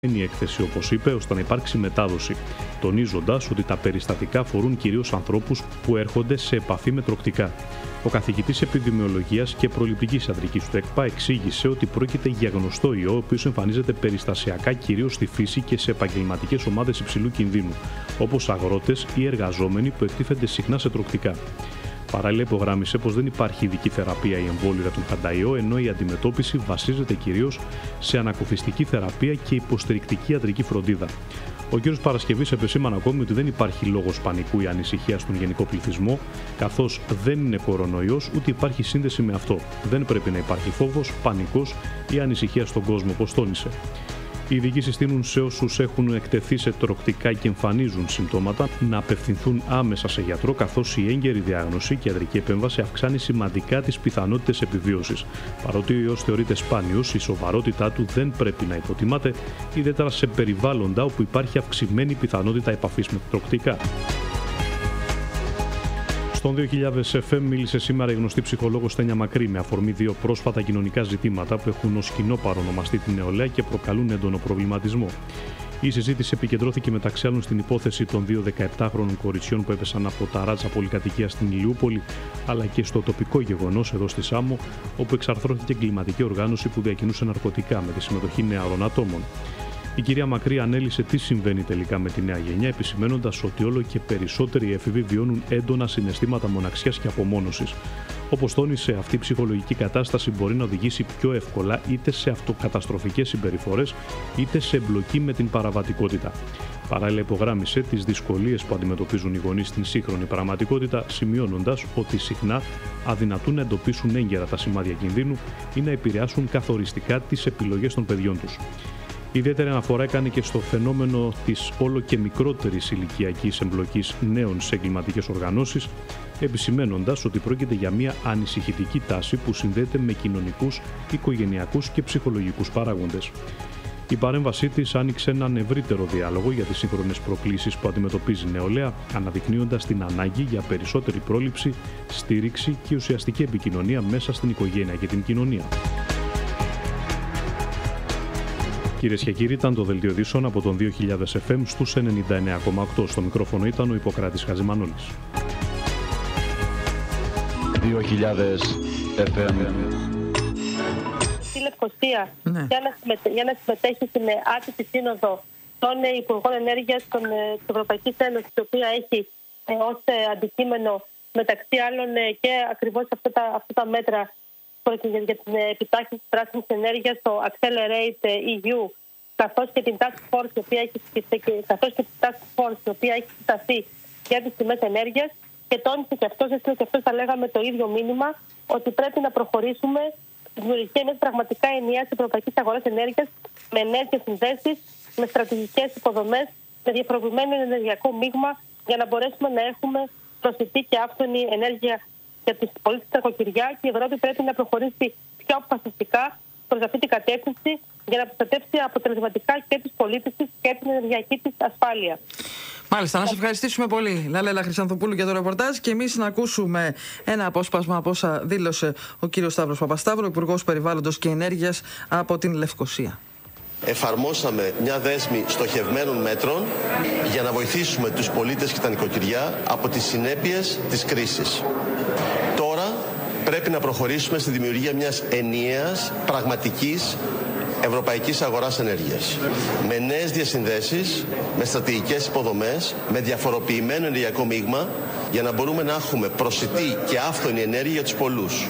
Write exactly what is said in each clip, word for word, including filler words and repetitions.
Η έκθεση, όπως είπε, ώστε να υπάρξει μετάδοση, τονίζοντας ότι τα περιστατικά αφορούν κυρίως ανθρώπους που έρχονται σε επαφή με τροκτικά. Ο καθηγητής επιδημιολογίας και προληπτικής ιατρικής του ΕΚΠΑ εξήγησε ότι πρόκειται για γνωστό ιό, ο οποίος εμφανίζεται περιστασιακά κυρίως στη φύση και σε επαγγελματικές ομάδες υψηλού κινδύνου, όπως αγρότες ή εργαζόμενοι που εκτίθενται συχνά σε τροκτικά. Παράλληλα, υπογράμμισε πως δεν υπάρχει ειδική θεραπεία ή εμβόλιο για τον χανταϊό, ενώ η αντιμετώπιση βασίζεται κυρίως σε ανακουφιστική θεραπεία και υποστηρικτική ιατρική φροντίδα. Ο κ. Παρασκευής επεσήμανε ακόμη ότι δεν υπάρχει λόγος πανικού ή ανησυχίας στον γενικό πληθυσμό, καθώς δεν είναι κορονοϊός ούτε υπάρχει σύνδεση με αυτό. Δεν πρέπει να υπάρχει φόβος, πανικός ή ανησυχία στον κόσμο, όπως τόνισε. Οι ειδικοί συστήνουν σε όσους έχουν εκτεθεί σε τροκτικά και εμφανίζουν συμπτώματα να απευθυνθούν άμεσα σε γιατρό, καθώς η έγκαιρη διάγνωση και ιατρική επέμβαση αυξάνει σημαντικά τις πιθανότητες επιβίωσης. Παρότι ο ιός θεωρείται σπάνιος, η σοβαρότητά του δεν πρέπει να υποτιμάται, ιδιαίτερα σε περιβάλλοντα όπου υπάρχει αυξημένη πιθανότητα επαφής με τροκτικά. Στον δύο χιλιάδες εφ εμ μίλησε σήμερα η γνωστή ψυχολόγος Στένια Μακρύ με αφορμή δύο πρόσφατα κοινωνικά ζητήματα που έχουν ως κοινό παρονομαστή την νεολαία και προκαλούν έντονο προβληματισμό. Η συζήτηση επικεντρώθηκε μεταξύ άλλων στην υπόθεση των δύο δεκαεπτάχρονων κοριτσιών που έπεσαν από τα ράτσα πολυκατοικία στην Ηλιούπολη, αλλά και στο τοπικό γεγονός εδώ στη Σάμο, όπου εξαρθρώθηκε εγκληματική οργάνωση που διακινούσε ναρκωτικά με τη συμμετοχή νεαρών ατόμων. Η κυρία Μακρύ ανέλησε τι συμβαίνει τελικά με τη νέα γενιά, επισημαίνοντας ότι όλο και περισσότεροι έφηβοι βιώνουν έντονα συναισθήματα μοναξιάς και απομόνωσης. Όπως τόνισε, αυτή η ψυχολογική κατάσταση μπορεί να οδηγήσει πιο εύκολα είτε σε αυτοκαταστροφικές συμπεριφορές, είτε σε εμπλοκή με την παραβατικότητα. Παράλληλα, υπογράμμισε τις δυσκολίες που αντιμετωπίζουν οι γονείς στην σύγχρονη πραγματικότητα, σημειώνοντας ότι συχνά αδυνατούν να εντοπίσουν έγκαιρα τα σημάδια κινδύνου ή να επηρεάσουν καθοριστικά τις επιλογές των παιδιών τους. Ιδιαίτερη αναφορά έκανε και στο φαινόμενο της όλο και μικρότερης ηλικιακής εμπλοκής νέων σε εγκληματικές οργανώσεις, επισημαίνοντας ότι πρόκειται για μια ανησυχητική τάση που συνδέεται με κοινωνικούς, οικογενειακούς και ψυχολογικούς παράγοντες. Η παρέμβασή της άνοιξε έναν ευρύτερο διάλογο για τις σύγχρονες προκλήσεις που αντιμετωπίζει η νεολαία, αναδεικνύοντας την ανάγκη για περισσότερη πρόληψη, στήριξη και ουσιαστική επικοινωνία μέσα στην οικογένεια και την κοινωνία. Κυρίες και κύριοι, ήταν το δελτίο ειδήσεων από τον δύο χιλιάδες εφ εμ στους ενενήντα εννέα κόμμα οκτώ. Στο μικρόφωνο ήταν ο Ιπποκράτης Χατζημανόλης. δύο χιλιάδες εφ εμ. Στη Λευκοσία, ναι. για, να συμμετέ, για να συμμετέχει στην άτυπη σύνοδο των Υπουργών Ενέργειας της Ευρωπαϊκής Ένωσης, η οποία έχει ε, ως ε, αντικείμενο μεταξύ άλλων ε, και ακριβώς αυτά τα, αυτά τα μέτρα για την επιτάχυνση της πράσινης ενέργειας, το Accelerate ι γιου, καθώς και την Task Force, η οποία έχει, καθώς και την Task Force, η οποία έχει συσταθεί για τις τιμές ενέργειας, και τόνισε και αυτός, έτσι και αυτός θα λέγαμε το ίδιο μήνυμα, ότι πρέπει να προχωρήσουμε στη δημιουργία μιας πραγματικά ενιαίας ευρωπαϊκής αγοράς ενέργειας, με νέες διασυνδέσεις, με στρατηγικές υποδομές, με διαφοροποιημένο ενεργειακό μείγμα, για να μπορέσουμε να έχουμε προσιτή και άφθονη ενέργεια για τις πολίτες στα νοικοκυριά, και η Ευρώπη πρέπει να προχωρήσει πιο αποφασιστικά προς αυτή την κατεύθυνση για να προστατεύσει αποτελεσματικά και τις πολίτες της και την ενεργειακή της ασφάλεια. Μάλιστα, να σας ευχαριστήσουμε πολύ, Λαλέλα Χρυσανθοπούλου, για το ρεπορτάζ, και εμείς να ακούσουμε ένα απόσπασμα από όσα δήλωσε ο κύριος Σταύρος Παπασταύρου, Υπουργός Περιβάλλοντος και Ενέργειας από την Λευκοσία. Εφαρμόσαμε μια δέσμη στοχευμένων μέτρων για να βοηθήσουμε τους πολίτες και τα νοικοκυριά από τις συνέπειες της κρίσης. Τώρα πρέπει να προχωρήσουμε στη δημιουργία μιας ενιαίας, πραγματικής ευρωπαϊκής αγοράς ενέργειας. Με νέες διασυνδέσεις, με στρατηγικές υποδομές, με διαφοροποιημένο ενεργειακό μείγμα, για να μπορούμε να έχουμε προσιτή και άφθονη ενέργεια για τους πολλούς.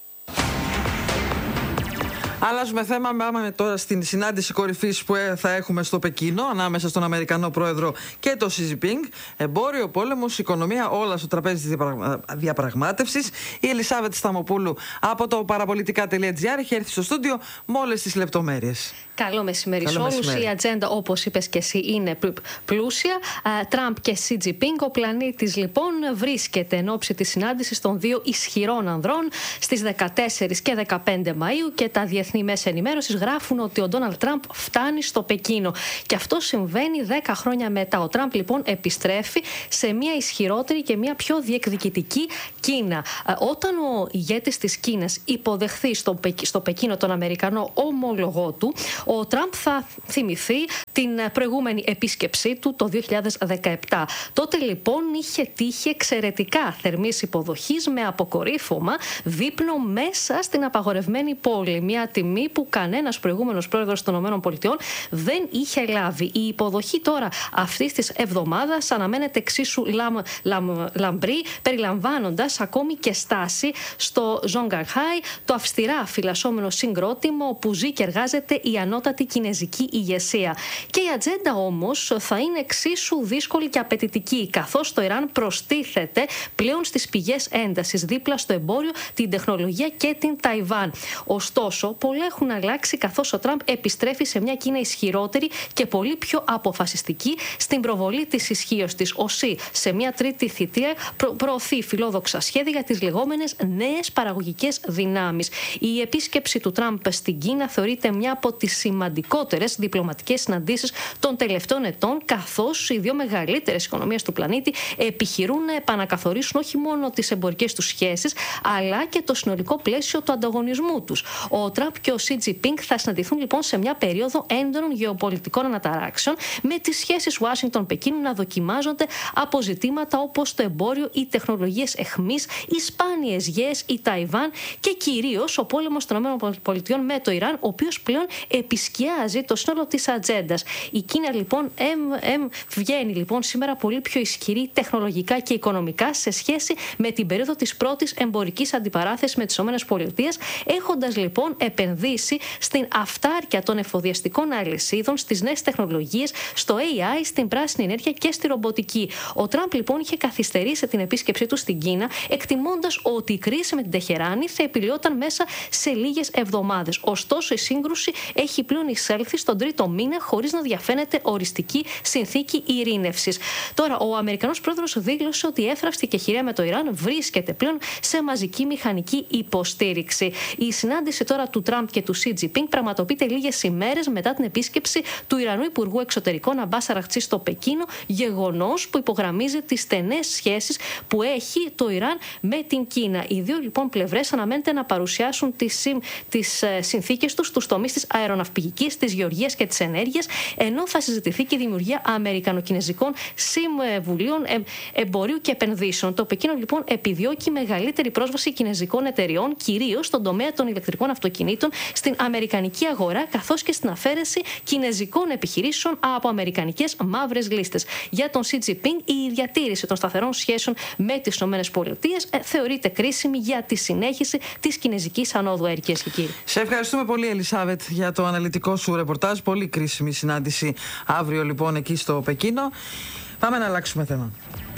Αλλάζουμε θέμα, πάμε τώρα στην συνάντηση κορυφής που θα έχουμε στο Πεκίνο ανάμεσα στον Αμερικανό Πρόεδρο και τον Σι Τζινπίνγκ. Εμπόριο, πόλεμος, οικονομία, όλα στο τραπέζι της διαπραγμάτευσης. Η Ελισάβετ Σταμοπούλου από το παραπολιτικά τελεία τζι άρ έχει έρθει στο στούντιο με όλες τις λεπτομέρειες. Καλό μεσημέρι σε όλους. Η ατζέντα, όπως είπες και εσύ, είναι πλούσια. Τραμπ και Σι Τζινπίνγκ. Ο πλανήτης λοιπόν βρίσκεται εν ώψη της συνάντησης των δύο ισχυρών ανδρών στις δεκατέσσερις και δεκαπέντε Μαΐου, και τα διεθνή διεθνή μέσα ενημέρωσης γράφουν ότι ο Ντόναλντ Τραμπ φτάνει στο Πεκίνο. Και αυτό συμβαίνει δέκα χρόνια μετά. Ο Τραμπ λοιπόν επιστρέφει σε μια ισχυρότερη και μια πιο διεκδικητική Κίνα. Όταν ο ηγέτης της Κίνας υποδεχθεί στο, Πεκ... στο Πεκίνο τον Αμερικανό ομόλογό του, ο Τραμπ θα θυμηθεί την προηγούμενη επίσκεψή του το δύο χιλιάδες δεκαεπτά. Τότε λοιπόν είχε τύχει εξαιρετικά θερμής υποδοχής με αποκορύφωμα δείπνο μέσα στην απαγορευμένη πόλη. Μια τιμή που κανένας προηγούμενος πρόεδρος των ΗΠΑ δεν είχε λάβει. Η υποδοχή τώρα αυτής της εβδομάδας αναμένεται εξίσου λαμ, λαμ, λαμπρή, περιλαμβάνοντας ακόμη και στάση στο Ζονγκανχάι, το αυστηρά φυλασσόμενο συγκρότημα όπου ζει και εργάζεται η ανώτατη κινεζική ηγεσία. Και η ατζέντα όμως θα είναι εξίσου δύσκολη και απαιτητική, καθώς το Ιράν προστίθεται πλέον στις πηγές έντασης δίπλα στο εμπόριο, την τεχνολογία και την Ταϊβάν. Ωστόσο, πολλά έχουν αλλάξει καθώς ο Τραμπ επιστρέφει σε μια Κίνα ισχυρότερη και πολύ πιο αποφασιστική στην προβολή της ισχύως της. Ο Σι, σε μια τρίτη θητεία, προ- προωθεί φιλόδοξα σχέδια για τις λεγόμενες νέες παραγωγικές δυνάμεις. Η επίσκεψη του Τραμπ στην Κίνα θεωρείται μια από τις σημαντικότερες διπλωματικές συναντήσεις των τελευταίων ετών, καθώς οι δύο μεγαλύτερες οικονομίες του πλανήτη επιχειρούν να επανακαθορίσουν όχι μόνο τις εμπορικές τους σχέσεις, αλλά και το συνολικό πλαίσιο του ανταγωνισμού τους. Ο Τραμπ και ο Σι Τζινπίνγκ θα συναντηθούν λοιπόν σε μια περίοδο έντονων γεωπολιτικών αναταράξεων, με τις σχέσεις Ουάσιγκτον-Πεκίνου να δοκιμάζονται από ζητήματα όπως το εμπόριο, οι τεχνολογίες εχμής, οι σπάνιες γέες, η Ταϊβάν και κυρίως ο πόλεμος των ΗΠΑ με το Ιράν, ο οποίος πλέον επισκιάζει το σύνολο της ατζέντας. Η Κίνα λοιπόν εμ, εμ, βγαίνει λοιπόν σήμερα πολύ πιο ισχυρή τεχνολογικά και οικονομικά σε σχέση με την περίοδο της πρώτης εμπορικής αντιπαράθεσης με τις ΗΠΑ, έχοντας λοιπόν επενδύσει στην αυτάρκεια των εφοδιαστικών αλυσίδων, στις νέες τεχνολογίες, στο έι άι, στην πράσινη ενέργεια και στη ρομποτική. Ο Τραμπ λοιπόν είχε καθυστερήσει την επίσκεψή του στην Κίνα, εκτιμώντας ότι η κρίση με την Τεχεράνη θα επιλυόταν μέσα σε λίγες εβδομάδες. Ωστόσο, η σύγκρουση έχει πλέον εισέλθει στον τρίτο μήνα χωρίς να διαφαίνεται οριστική συνθήκη ειρήνευσης. Τώρα, ο Αμερικανός πρόεδρος δήλωσε ότι η εύθραυστη κεχηρία με το Ιράν βρίσκεται πλέον σε μαζική μηχανική υποστήριξη. Η συνάντηση τώρα του Τραμπ και του Σι Τζινπίνγκ πραγματοποιείται λίγες ημέρες μετά την επίσκεψη του Ιρανού Υπουργού Εξωτερικών Αμπάς Αραχτζή στο Πεκίνο, γεγονός που υπογραμμίζει τις στενές σχέσεις που έχει το Ιράν με την Κίνα. Οι δύο λοιπόν πλευρές αναμένεται να παρουσιάσουν τις, τις συνθήκες τους στους τομείς της αεροναυπηγικής, της γεωργίας και της ενέργειας, ενώ θα συζητηθεί και η δημιουργία αμερικανοκινεζικών συμβουλίων εμπορίου και επενδύσεων. Το Πεκίνο λοιπόν επιδιώκει μεγαλύτερη πρόσβαση κινεζικών εταιριών, κυρίως στον τομέα των ηλεκτρικών αυτοκινήτων, στην αμερικανική αγορά, καθώς και στην αφαίρεση κινεζικών επιχειρήσεων από αμερικανικές μαύρες λίστες. Για τον Σι Τζινπίνγκ, η διατήρηση των σταθερών σχέσεων με τις ΗΠΑ θεωρείται κρίσιμη για τη συνέχιση της κινεζικής ανόδου, κυρίες και κύριοι. Σε ευχαριστούμε πολύ, Ελισάβετ, για το αναλυτικό σου ρεπορτάζ. Πολύ κρίσιμη συνάντηση αύριο λοιπόν εκεί στο Πεκίνο. Πάμε να αλλάξουμε θέμα.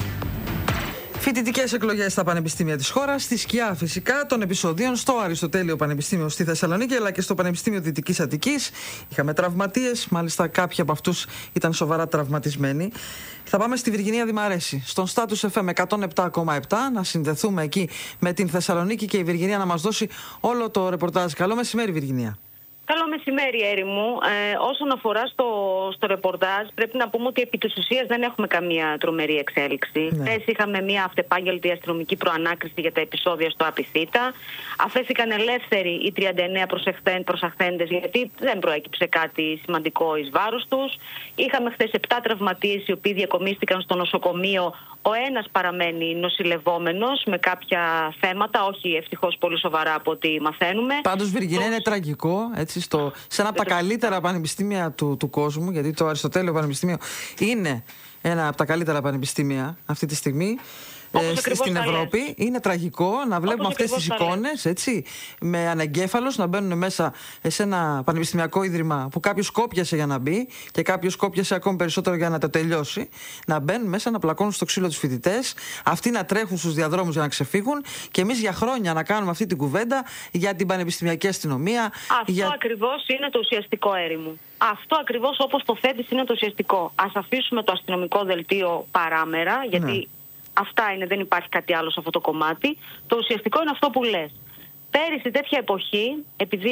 Φοιτητικές εκλογές στα πανεπιστήμια της χώρας, στη σκιά φυσικά των επεισοδίων στο Αριστοτέλειο Πανεπιστήμιο στη Θεσσαλονίκη, αλλά και στο Πανεπιστήμιο Δυτικής Αττικής. Είχαμε τραυματίες, μάλιστα κάποιοι από αυτούς ήταν σοβαρά τραυματισμένοι. Θα πάμε στη Βυργινία Δημαρέση, στον Status εφ εμ εκατόν επτά κόμμα επτά, να συνδεθούμε εκεί με την Θεσσαλονίκη και η Βυργινία να μας δώσει όλο το ρεπορτάζ. Καλό μεσημέρι, Βυργινία. Καλό μεσημέρι, Έρη μου. Ε, όσον αφορά στο, στο ρεπορτάζ, πρέπει να πούμε ότι επί της ουσίας δεν έχουμε καμία τρομερή εξέλιξη. Ναι. Χθες είχαμε μια αυτεπάγγελτη αστυνομική προανάκριση για τα επεισόδια στο Απιθύτα. Αφέθηκαν ελεύθεροι οι τριάντα εννέα προσαχθέντες, γιατί δεν προέκυψε κάτι σημαντικό εις βάρος τους. Είχαμε χθες επτά τραυματίες οι οποίοι διακομίστηκαν στο νοσοκομείο. Ο ένας παραμένει νοσηλευόμενος με κάποια θέματα, όχι ευτυχώς πολύ σοβαρά από ό,τι μαθαίνουμε. Πάντως, Βυργινία, είναι τραγικό, έτσι, στο, σε ένα από τα καλύτερα πανεπιστήμια του, του κόσμου, γιατί το Αριστοτέλειο Πανεπιστήμιο είναι ένα από τα καλύτερα πανεπιστήμια αυτή τη στιγμή. Ε, στην Ευρώπη λες. Είναι τραγικό να βλέπουμε αυτές τις εικόνες, έτσι, με ανεγκέφαλους να μπαίνουν μέσα σε ένα πανεπιστημιακό ίδρυμα που κάποιος κόπιασε για να μπει και κάποιος κόπιασε ακόμη περισσότερο για να το τελειώσει. Να μπαίνουν μέσα, να πλακώνουν στο ξύλο τους φοιτητές, αυτοί να τρέχουν στους διαδρόμους για να ξεφύγουν και εμείς για χρόνια να κάνουμε αυτή την κουβέντα για την πανεπιστημιακή αστυνομία. Αυτό για... ακριβώς είναι το ουσιαστικό, Έρη μου. Αυτό ακριβώς όπως το θέτεις είναι το ουσιαστικό. Ας αφήσουμε το αστυνομικό δελτίο παράμερα, γιατί. Ναι. Αυτά είναι, δεν υπάρχει κάτι άλλο σε αυτό το κομμάτι. Το ουσιαστικό είναι αυτό που λες. Πέρυσι τέτοια εποχή, επειδή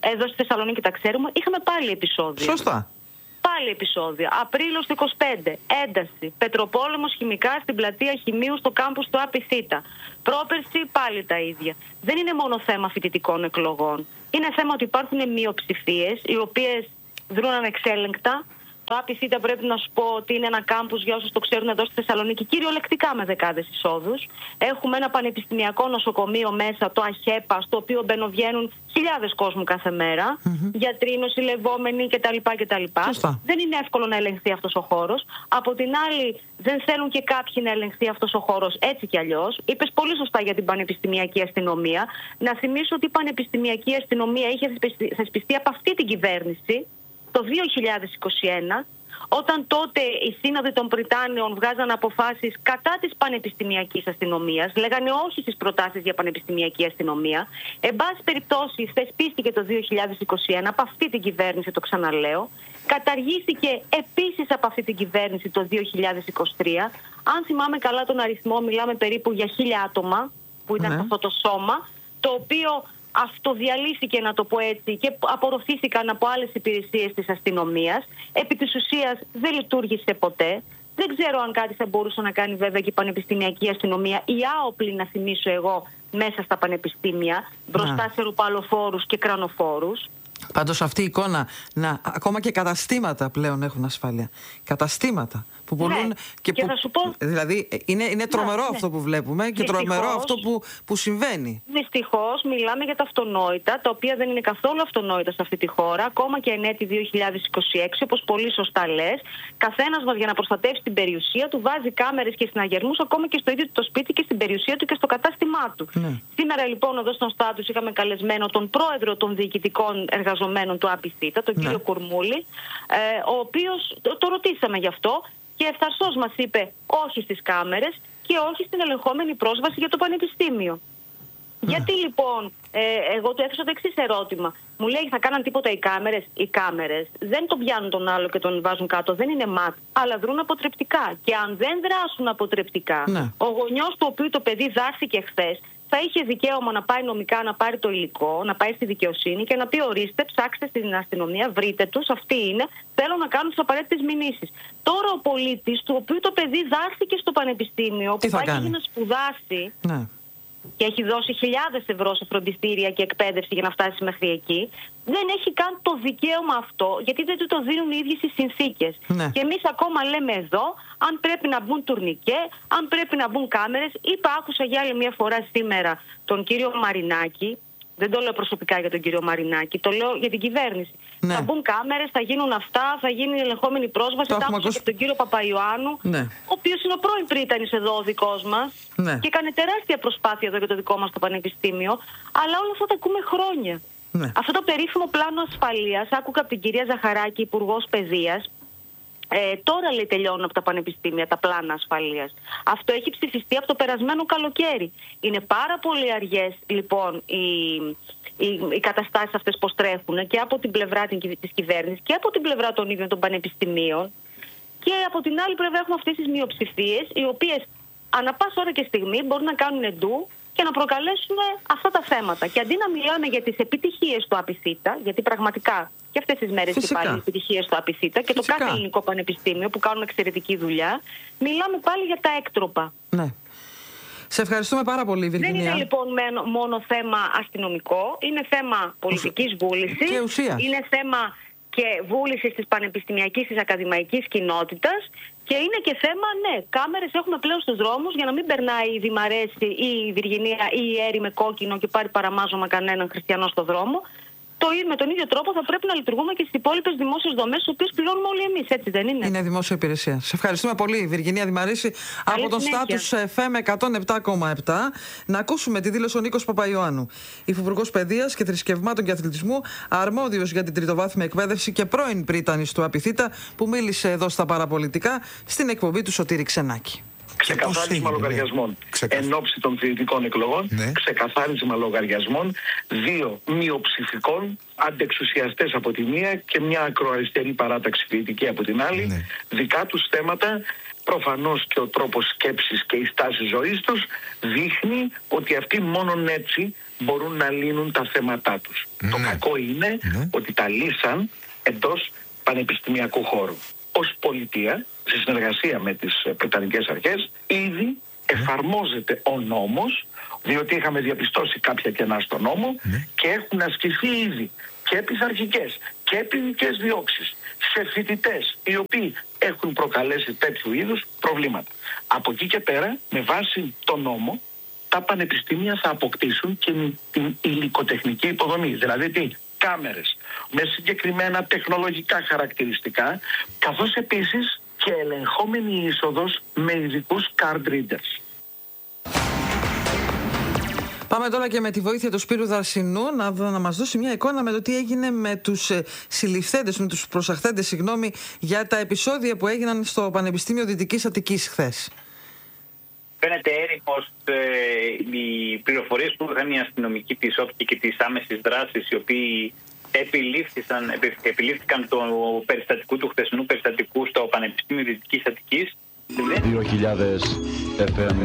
εδώ στη Θεσσαλονίκη τα ξέρουμε, είχαμε πάλι επεισόδια. Σωστά. Πάλι επεισόδια. Απρίλος του είκοσι πέντε, ένταση. Πετροπόλεμος χημικά στην πλατεία Χημείου στο κάμπους του ΑΠΙΘΙΤΑ. Πρόπερση πάλι τα ίδια. Δεν είναι μόνο θέμα φοιτητικών εκλογών. Είναι θέμα ότι υπάρχουν μειοψηφίες οι οποίες δρούν ανεξέλεγκτα. Το ΑΠΙΘΙΤΑ πρέπει να σου πω ότι είναι ένα κάμπους, για όσους το ξέρουν, εδώ στη Θεσσαλονίκη, κυριολεκτικά με δεκάδες εισόδους. Έχουμε ένα πανεπιστημιακό νοσοκομείο μέσα, το ΑΧΕΠΑ, στο οποίο μπαινοβγαίνουν χιλιάδες κόσμου κάθε μέρα, mm-hmm. γιατροί, νοσηλευόμενοι κτλ. κτλ. Δεν είναι εύκολο να ελεγχθεί αυτός ο χώρος. Από την άλλη, δεν θέλουν και κάποιοι να ελεγχθεί αυτός ο χώρος έτσι κι αλλιώς. Είπες πολύ σωστά για την πανεπιστημιακή αστυνομία. Να θυμίσω ότι η πανεπιστημιακή αστυνομία είχε θεσπιστεί από αυτή την κυβέρνηση το δύο χιλιάδες είκοσι ένα, όταν τότε οι σύνοδοι των Πριτάνεων βγάζαν αποφάσεις κατά της πανεπιστημιακής αστυνομίας, λέγανε όχι στις προτάσεις για πανεπιστημιακή αστυνομία. Εν πάση περιπτώσει, θεσπίστηκε το δύο χιλιάδες είκοσι ένα από αυτή την κυβέρνηση, το ξαναλέω. Καταργήθηκε επίσης από αυτή την κυβέρνηση το δύο χιλιάδες είκοσι τρία. Αν θυμάμαι καλά τον αριθμό, μιλάμε περίπου για χίλια άτομα που ήταν ναι. αυτό το σώμα, το οποίο αυτοδιαλύθηκε, να το πω έτσι, και απορροφήθηκαν από άλλες υπηρεσίες της αστυνομίας. Επί της ουσίας δεν λειτουργήσε ποτέ. Δεν ξέρω αν κάτι θα μπορούσε να κάνει βέβαια και η πανεπιστημιακή αστυνομία, η άοπλη, να θυμίσω εγώ, μέσα στα πανεπιστήμια, μπροστά σε ρουπαλοφόρους και κρανοφόρους. Πάντως αυτή η εικόνα, να, ακόμα και καταστήματα πλέον έχουν ασφάλεια. Καταστήματα που πουλούν ναι. και, και που, θα σου πω... Δηλαδή είναι, είναι τρομερό ναι, αυτό ναι. που βλέπουμε και δυστυχώς, τρομερό αυτό που, που συμβαίνει. Δυστυχώς μιλάμε για τα αυτονόητα, τα οποία δεν είναι καθόλου αυτονόητα σε αυτή τη χώρα, ακόμα και εν έτη δύο χιλιάδες είκοσι έξι, όπως πολύ σωστά λες. Καθένας μας, για να προστατεύσει την περιουσία του, βάζει κάμερες και συναγερμούς ακόμα και στο ίδιο του το σπίτι και στην περιουσία του και στο κατάστημά του. Ναι. Σήμερα λοιπόν εδώ στον Στάτους είχαμε καλεσμένο τον πρόεδρο των διοικητικών εργαζομένων του ΑΠΙΘΙΤΑ, τον ναι. κύριο Κουρμούλη, ε, ο οποίος το, το ρωτήσαμε γι' αυτό. Και ευθαρσώς μας είπε όχι στις κάμερες και όχι στην ελεγχόμενη πρόσβαση για το πανεπιστήμιο. Mm. Γιατί λοιπόν, ε, εγώ του έθεσα το εξής ερώτημα. Μου λέει, θα κάναν τίποτα οι κάμερες? Οι κάμερες δεν τον πιάνουν τον άλλο και τον βάζουν κάτω, δεν είναι ματ, αλλά δρούν αποτρεπτικά. Και αν δεν δράσουν αποτρεπτικά, mm. ο γονιός του οποίου το παιδί δάχθηκε χθες, θα είχε δικαίωμα να πάει νομικά, να πάρει το υλικό, να πάει στη δικαιοσύνη και να πει: ορίστε, ψάξτε στην αστυνομία, βρείτε τους, αυτοί είναι, θέλω να κάνουν τις απαραίτητες μηνύσεις. Τώρα ο πολίτης, του οποίου το παιδί δάχθηκε στο πανεπιστήμιο, τι που πάει κάνει? να σπουδάσει ναι. και έχει δώσει χιλιάδες ευρώ σε φροντιστήρια και εκπαίδευση για να φτάσει μέχρι εκεί, δεν έχει καν το δικαίωμα αυτό, γιατί δεν του το δίνουν οι ίδιες οι συνθήκες. Ναι. Και εμείς ακόμα λέμε εδώ, αν πρέπει να μπουν τουρνικέ, αν πρέπει να μπουν κάμερες. Είπα, άκουσα για άλλη μια φορά σήμερα τον κύριο Μαρινάκη, δεν το λέω προσωπικά για τον κύριο Μαρινάκη, το λέω για την κυβέρνηση. Ναι. Θα μπουν κάμερες, θα γίνουν αυτά, θα γίνει η ελεγχόμενη πρόσβαση. Τα άκουσα και τον κύριο Παπαϊωάννου, ναι. ο οποίος είναι ο πρώην πρίτανης εδώ ο δικός μας, ναι. και έκανε τεράστια προσπάθεια εδώ για το δικό μας το πανεπιστήμιο, αλλά όλα αυτά τα ακούμε χρόνια. Ναι. Αυτό το περίφημο πλάνο ασφαλείας, άκουγα από την κυρία Ζαχαράκη, Υπουργός Παιδείας, Ε, τώρα λέει τελειώνουν από τα πανεπιστήμια τα πλάνα ασφαλείας. Αυτό έχει ψηφιστεί από το περασμένο καλοκαίρι. Είναι πάρα πολύ αργές λοιπόν οι, οι, οι καταστάσεις αυτές πως τρέχουν και από την πλευρά της κυβέρνησης και από την πλευρά των ίδιων των πανεπιστημίων, και από την άλλη πλευρά έχουμε αυτές τις μειοψηφίες οι οποίες ανά πάσα ώρα και στιγμή μπορούν να κάνουν εντού και να προκαλέσουν αυτά τα θέματα. Και αντί να μιλάμε για τις επιτυχίες του ΑΠΙΘΙΤΑ, γιατί πραγματικά και αυτές τις μέρες υπάρχουν επιτυχίες του ΑΠΙΘΙΤΑ και Φυσικά. το κάθε ελληνικό πανεπιστήμιο που κάνουν εξαιρετική δουλειά, μιλάμε πάλι για τα έκτροπα. Ναι. Σε ευχαριστούμε πάρα πολύ, Βιργινία. Δεν είναι λοιπόν μόνο θέμα αστυνομικό, είναι θέμα πολιτικής βούλησης. Και ουσίας. Είναι θέμα και βούλησης της πανεπιστημιακής, της ακαδημαϊκής κοινότητας. Και είναι και θέμα, ναι, κάμερες έχουμε πλέον στους δρόμους για να μην περνάει η Δημαρέση ή η Βιργινία ή η Έρη με κόκκινο και πάρει παραμάζωμα κανέναν χριστιανό στο δρόμο. Το, με τον ίδιο τρόπο θα πρέπει να λειτουργούμε και στις υπόλοιπες δημόσιες δομές, τις οποίες πληρώνουμε όλοι εμείς, έτσι δεν είναι? Είναι δημόσια υπηρεσία. Σε ευχαριστούμε πολύ, Βιργινία Δημαρέση, από τον Στάτους εφ εμ εκατόν επτά κόμμα επτά. Να ακούσουμε τη δήλωση ο Νίκος Παπαϊωάννου, Υφυπουργός Παιδείας και Θρησκευμάτων και Αθλητισμού, αρμόδιος για την τριτοβάθμια εκπαίδευση και πρώην πρίτανης του ΑΠΙΘΙΤΑ, που μίλησε εδώ στα παραπολιτικά στην εκπομπή του Σωτήρη Ξενάκη. Ξεκαθάρισμα λογαριασμών εν ώψη των φοιτητικών εκλογών, ναι. ξεκαθάρισμα λογαριασμών δύο μειοψηφικών αντεξουσιαστές από τη μία και μια ακροαριστερή παράταξη φοιτητική από την άλλη, ναι. δικά τους θέματα. Προφανώς και ο τρόπος σκέψης και η στάση ζωής τους δείχνει ότι αυτοί μόνον έτσι μπορούν να λύνουν τα θέματά τους. Ναι. Το κακό είναι ναι. ότι τα λύσαν εντός πανεπιστημιακού χώρου. Ως πολιτεία, σε συνεργασία με τις Βρετανικές αρχές, ήδη ναι. εφαρμόζεται ο νόμος, διότι είχαμε διαπιστώσει κάποια κενά στο νόμο ναι. και έχουν ασκηθεί ήδη και πειθαρχικές και ποινικές διώξεις σε φοιτητές οι οποίοι έχουν προκαλέσει τέτοιου είδους προβλήματα. Από εκεί και πέρα, με βάση το νόμο, τα πανεπιστήμια θα αποκτήσουν και την υλικοτεχνική υποδομή. Δηλαδή τι, κάμερες με συγκεκριμένα τεχνολογικά χαρακτηριστικά, καθώς επίσης και ελεγχόμενη είσοδος με ειδικούς card readers. Πάμε τώρα και με τη βοήθεια του Σπύρου Δαρσινού να, να μας δώσει μια εικόνα με το τι έγινε με τους ε, συλληφθέντες, με τους προσαχθέντες, συγγνώμη, για τα επεισόδια που έγιναν στο Πανεπιστήμιο Δυτικής Αττικής χθες. Φαίνεται έρημος ε, οι πληροφορίες που είχαν οι αστυνομικοί της όπτικη και της άμεσης δράσης, οι οποίοι επιλήφθηκαν, επι, επιλήφθηκαν το περιστατικού του χθεσινού περιστατικού στο Πανεπιστήμιο Δυτικής Αττικής. δύο χιλιάδες εφ εμ.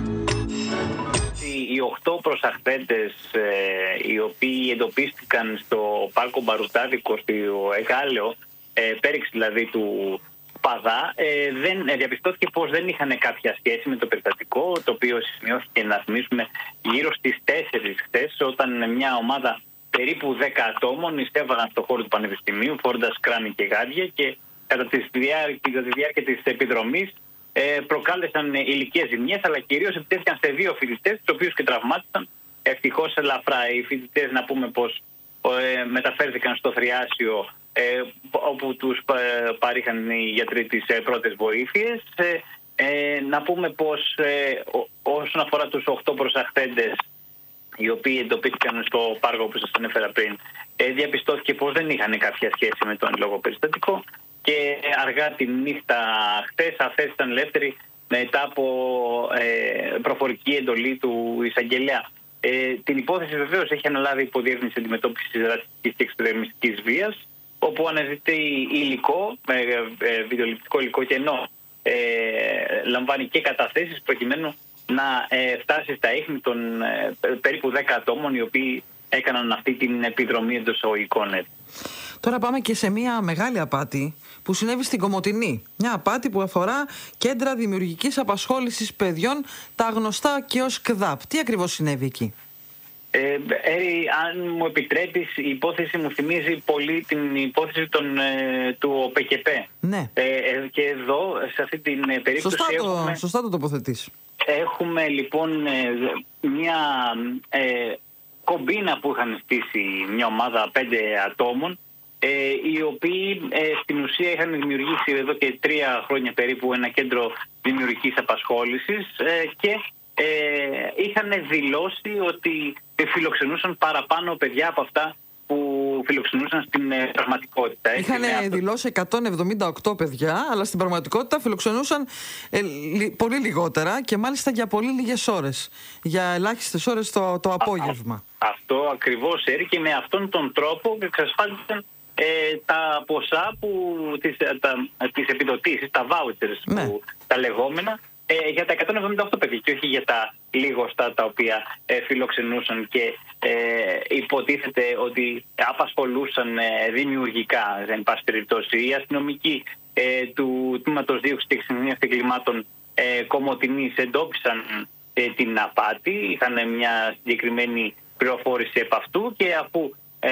Οι οχτώ προσαχθέντες ε, οι οποίοι εντοπίστηκαν στο πάρκο Μπαρουτάδικο, στο Εγάλεο, ε, πέριξη δηλαδή του Παδά, ε, δεν, ε, διαπιστώθηκε πως δεν είχαν κάποια σχέση με το περιστατικό, το οποίο σημειώθηκε, να θυμίσουμε, γύρω στις τέσσερις χθες, όταν μια ομάδα περίπου δέκα ατόμων ειστέβαλαν στο χώρο του Πανεπιστημίου, φόροντας κράνη και γάντια, και κατά τη διάρκεια, τη διάρκεια της επιδρομής ε, προκάλεσαν ηλικές ζημιές, αλλά κυρίως επιτέθηκαν σε δύο φοιτητές, τους οποίους και τραυμάτισαν. Ευτυχώς ελαφρά. Οι φοιτητές, να πούμε πως ε, μεταφέρθηκαν στο Θριάσιο, ε, όπου τους ε, παρήχαν οι γιατροί τις ε, πρώτες βοήθειες. Ε, ε, να πούμε πως ε, ό, όσον αφορά τους οχτώ προσαχθέντες, οι οποίοι εντοπίστηκαν στο πάργο που σας ανέφερα πριν, ε, διαπιστώθηκε πως δεν είχαν κάποια σχέση με τον λόγο περιστατικό, και αργά τη νύχτα χτες αφέθησαν ελεύθεροι μετά από ε, προφορική εντολή του εισαγγελέα. Ε, την υπόθεση βεβαίως έχει αναλάβει η Υποδιεύθυνση Αντιμετώπισης Ρατσιστικής και Εξτρεμιστικής Βίας, όπου αναζητεί υλικό, ε, ε, βιντεοληπτικό υλικό, και ενώ ε, λαμβάνει και καταθέσεις προκειμένου να ε, φτάσει στα ίχνη των ε, περίπου δέκα ατόμων οι οποίοι έκαναν αυτή την επιδρομή εντός εισαγωγικών. Τώρα πάμε και σε μια μεγάλη απάτη που συνέβη στην Κομοτηνή. Μια απάτη που αφορά κέντρα δημιουργικής απασχόλησης παιδιών, τα γνωστά και ως ΚΔΑΠ. Τι ακριβώς συνέβη εκεί? Ε, Έρη, αν μου επιτρέπεις, η υπόθεση μου θυμίζει πολύ την υπόθεση των, ε, του ΟΠΕΚΕΠΕ. Ναι. Ε, ε, και εδώ, σε αυτή την περίπτωση... Σωστά το, έχουμε, σωστά το τοποθετείς. Έχουμε λοιπόν ε, μια ε, κομπίνα που είχαν στήσει μια ομάδα πέντε ατόμων, ε, οι οποίοι ε, στην ουσία είχαν δημιουργήσει εδώ και τρία χρόνια περίπου ένα κέντρο δημιουργικής απασχόλησης ε, και ε, είχαν δηλώσει ότι φιλοξενούσαν παραπάνω παιδιά από αυτά που φιλοξενούσαν στην ε, πραγματικότητα. Είχαν δηλώσει εκατόν εβδομήντα οκτώ παιδιά, αλλά στην πραγματικότητα φιλοξενούσαν ε, λι, πολύ λιγότερα, και μάλιστα για πολύ λίγες ώρες, για ελάχιστες ώρες το, το απόγευμα. Α, αυτό ακριβώς, Έρη, και με αυτόν τον τρόπο εξασφάλισαν ε, τα ποσά, που, τις, τα, τις επιδοτήσεις, τα vouchers, ναι, που, τα λεγόμενα, ε, για τα εκατόν εβδομήντα οκτώ παιδιά, και όχι για τα λίγοστα τα οποία ε, φιλοξενούσαν και ε, υποτίθεται ότι απασχολούσαν ε, δημιουργικά, εν πάση περιπτώσει. Οι αστυνομικοί ε, του Τμήματος Δίωξης και Εξυγχρονισμού Εγκλημάτων ε, Κομοτηνής εντόπισαν ε, την απάτη, είχαν μια συγκεκριμένη πληροφόρηση επ' αυτού, και αφού ε,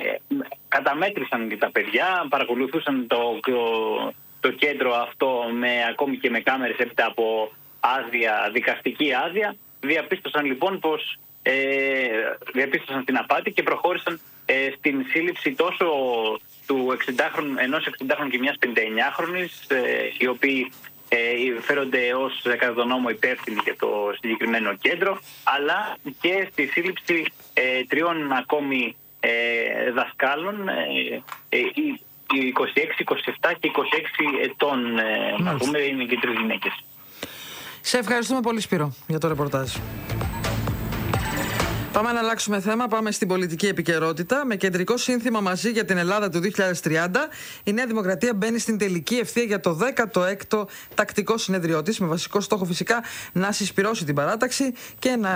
καταμέτρησαν και τα παιδιά, παρακολουθούσαν το, το, το κέντρο αυτό με, ακόμη και με κάμερες έπειτα από άδεια, δικαστική άδεια, διαπίστωσαν λοιπόν πως ε, διαπίστωσαν την απάτη και προχώρησαν ε, στην σύλληψη τόσο του εξηντάχρονου, ενός εξηντάχρονου και μιας πενηνταεννιάχρονης, ε, οι οποίοι ε, φέρονται ως κατά τον νόμο υπεύθυνοι για το συγκεκριμένο κέντρο, αλλά και στη σύλληψη ε, τριών ακόμη ε, δασκάλων, ε, ε, είκοσι έξι, είκοσι επτά και είκοσι έξι ετών, ε, να πούμε, είναι και τρεις γυναίκες. Σε ευχαριστούμε πολύ, Σπύρο, για το ρεπορτάζ. Πάμε να αλλάξουμε θέμα, πάμε στην πολιτική επικαιρότητα. Με κεντρικό σύνθημα «Μαζί για την Ελλάδα του δύο χιλιάδες τριάντα», η Νέα Δημοκρατία μπαίνει στην τελική ευθεία για το δέκατο έκτο τακτικό συνέδριό της, με βασικό στόχο φυσικά να συσπυρώσει την παράταξη και να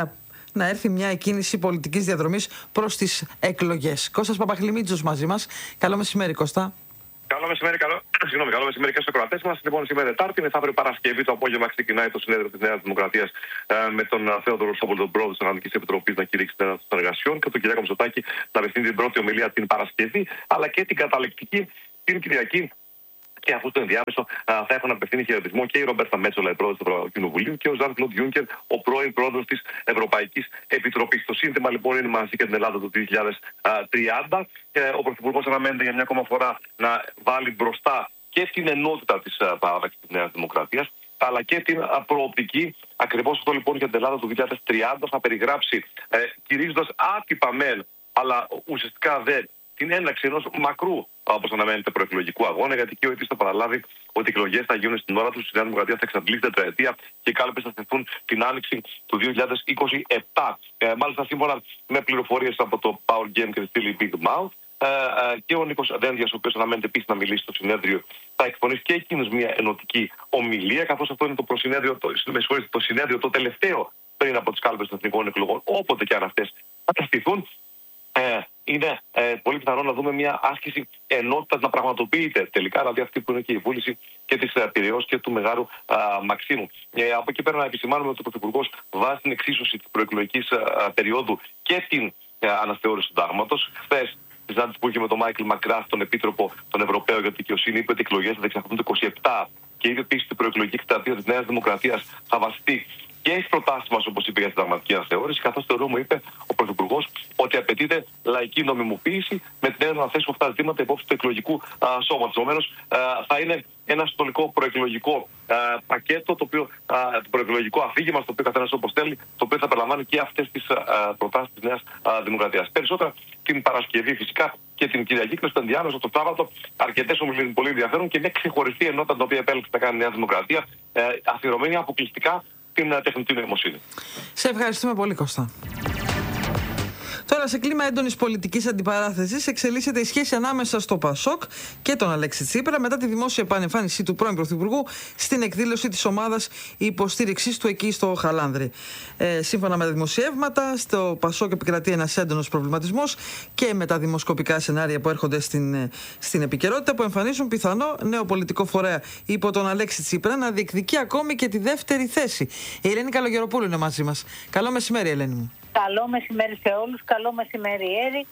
να έρθει μια εκκίνηση πολιτικής διαδρομής προς τις εκλογές. Κώστας Παπαχλημίτζος μαζί μας. Καλό μεσημέρι, Κώστα. Καλό μεσημέρι, καλό, συγγνώμη, καλό μεσημέρι και στους ακροατές μας. Λοιπόν, σήμερα Τετάρτη, μεθαύριο Παρασκευή το απόγευμα ξεκινάει το συνέδριο της Νέας Δημοκρατίας ε, με τον Θέοδωρο Σόβολο, τον πρόεδρο της Οργανωτικής Επιτροπής, να κηρύξει την έναρξη των εργασιών και τον Κυριάκο Μητσοτάκη να απευθύνει την πρώτη ομιλία την Παρασκευή, αλλά και την καταληκτική την Κυριακή. Και αφού στο ενδιάμεσο θα έχουν απευθύνει χαιρετισμό και η Ρομπέρτα Μέτσολα, η πρόεδρος του Ευρωπαϊκού Κοινοβουλίου, και ο Ζαν Κλοντ Γιούνκερ, ο πρώην πρόεδρος της Ευρωπαϊκής Επιτροπής. Το σύνθημα λοιπόν είναι μαζί για την Ελλάδα το δύο χιλιάδες τριάντα. Ο Πρωθυπουργός αναμένεται για μια ακόμα φορά να βάλει μπροστά και την ενότητα της παράδοσης της Νέας Δημοκρατίας, αλλά και την προοπτική. Ακριβώς αυτό λοιπόν για την Ελλάδα το δύο χιλιάδες τριάντα θα περιγράψει, ε, κηρύσσοντας άτυπα μεν, αλλά ουσιαστικά δεν, την έναρξη ενός μακρού, όπως αναμένεται, προεκλογικού αγώνα, γιατί και ο ίδιος θα παραλάβει ότι οι εκλογές θα γίνουν στην ώρα τους, η Νέα Δημοκρατία θα εξαντλήσει τετραετία και οι κάλπες θα στεθούν την άνοιξη του δύο χιλιάδες είκοσι επτά. Ε, μάλιστα, σύμφωνα με πληροφορίες από το Power Game και τη στήλη Big Mouth, ε, ε, και ο Νίκος Δένδιας, ο οποίος αναμένεται επίσης να μιλήσει στο συνέδριο, θα εκπονήσει και εκείνος μια ενωτική ομιλία, καθώς αυτό είναι το προσυνέδριο, το, το συνέδριο το τελευταίο πριν από τις κάλπες των εθνικών εκλογών, όποτε και αν αυτές θα στηθούν. Ε, είναι ε, πολύ πιθανό να δούμε μια άσκηση ενότητας να πραγματοποιείται τελικά, δηλαδή αυτή που είναι και η βούληση και της ε, Πειραιώς και του Μεγάρου α, Μαξίμου. Ε, από εκεί πέρα να επισημάνουμε ότι ο Πρωθυπουργός βάζει την εξίσωση της προεκλογικής α, περίοδου και την α, αναθεώρηση του συντάγματος. Χθες, τη συνάντηση που είχε με τον Μάικλ Μακράθ, τον Επίτροπο, τον Ευρωπαίο για τη δικαιοσύνη, είπε ότι οι εκλογές θα διεξαχθούν το είκοσι επτά και είπε επίσης ότι η προεκλογική εκστρατεία της Νέας Δημοκρατίας θα βασιστεί και στις προτάσεις μας, όπως είπε, για την συνταγματική αναθεώρηση, καθώς θεωρούμε, είπε ο Πρωθυπουργός, ότι απαιτείται λαϊκή νομιμοποίηση με την έννοια να θέσουμε αυτά τα ζητήματα υπόψη του εκλογικού σώματος. Επομένως, θα είναι ένα συνολικό προεκλογικό α, πακέτο, το, οποίο, α, το προεκλογικό αφήγημα, στο οποίο καθένας όπως θέλει, το οποίο θα περιλαμβάνει και αυτές τις α, προτάσεις της Νέας α, Δημοκρατίας. Περισσότερα την Παρασκευή φυσικά και την Κυριακή και στο ενδιάμεσο το Σάββατο, αρκετές ομιλίες πολύ ενδιαφέρον και μια ξεχωριστή ενότητα την οποία επέλεξε να κάνει η Νέα Δημοκρατία, ε, αφιερωμένη αποκλειστικά την τεχνητή νοημοσύνη. Σε ευχαριστούμε πολύ, Κώστα. Τώρα, σε κλίμα έντονης πολιτικής αντιπαράθεσης, εξελίσσεται η σχέση ανάμεσα στο ΠΑΣΟΚ και τον Αλέξη Τσίπρα μετά τη δημόσια επανεμφάνισή του πρώην Πρωθυπουργού στην εκδήλωση της ομάδας υποστήριξης του εκεί στο Χαλάνδρη. Ε, σύμφωνα με τα δημοσιεύματα, στο ΠΑΣΟΚ επικρατεί ένας έντονος προβληματισμός και με τα δημοσκοπικά σενάρια που έρχονται στην, στην επικαιρότητα, που εμφανίζουν πιθανό νέο πολιτικό φορέα υπό τον Αλέξη Τσίπρα να διεκδικεί ακόμη και τη δεύτερη θέση. Η Ελένη Καλογεροπούλου είναι μαζί μας. Καλό μεσημέρι, Ελένη μου. Καλό μεσημέρι σε όλους, καλό μεσημέρι, Έρη.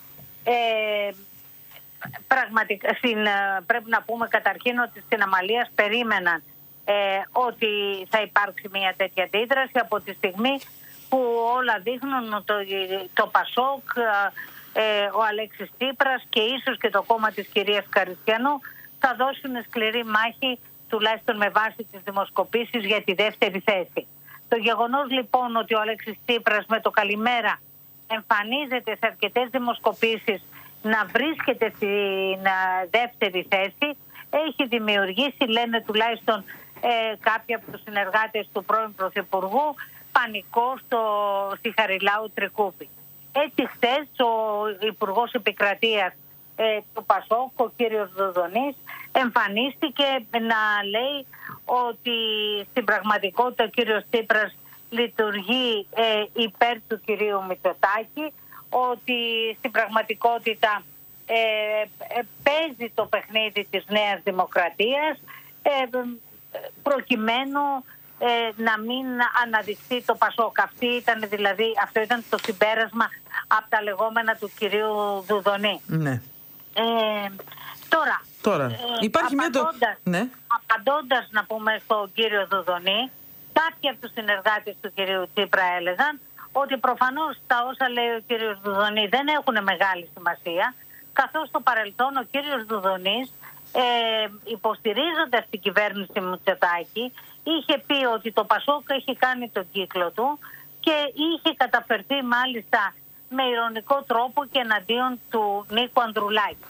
Ε, πραγματικά, στην, πρέπει να πούμε καταρχήν ότι στην Αμαλίας περίμεναν ε, ότι θα υπάρξει μια τέτοια αντίδραση από τη στιγμή που όλα δείχνουν το, το ΠΑΣΟΚ, ε, ο Αλέξης Τσίπρας και ίσως και το κόμμα της κυρίας Καριστιανού θα δώσουν σκληρή μάχη, τουλάχιστον με βάση τις δημοσκοπήσεις, για τη δεύτερη θέση. Το γεγονός λοιπόν ότι ο Αλέξης Τσίπρας με το καλημέρα εμφανίζεται σε αρκετές δημοσκοπήσεις να βρίσκεται στην δεύτερη θέση έχει δημιουργήσει, λένε τουλάχιστον ε, κάποιοι από τους συνεργάτες του πρώην Πρωθυπουργού, πανικό στο, στη Χαριλάου Τρικούπη. Έτσι χθες ο Υπουργός Επικρατείας ε, του ΠΑΣΟΚ, ο κύριος Δουδονής, εμφανίστηκε να λέει ότι στην πραγματικότητα ο κύριος Τσίπρας λειτουργεί ε, υπέρ του κυρίου Μητσοτάκη, ότι στην πραγματικότητα ε, ε, παίζει το παιχνίδι της Νέας Δημοκρατίας ε, προκειμένου ε, να μην αναδειχθεί το ΠΑΣΟΚ. Αυτή ήταν, δηλαδή, αυτό ήταν το συμπέρασμα από τα λεγόμενα του κυρίου Δουδονή. Ναι. Ε, τώρα, τώρα ε, υπάρχει απαντώντας, μια το... ναι. απαντώντας να πούμε στον κύριο Δουδονή, κάποιοι από τους συνεργάτες του κυρίου Τσίπρα έλεγαν ότι προφανώς τα όσα λέει ο κύριος Δουδονή δεν έχουν μεγάλη σημασία, καθώς στο παρελθόν ο κύριος Δουδονής ε, υποστηρίζοντας την κυβέρνηση Μητσοτάκη είχε πει ότι το ΠΑΣΟΚ έχει κάνει τον κύκλο του και είχε καταφερθεί μάλιστα με ειρωνικό τρόπο και εναντίον του Νίκου Ανδρουλάκη.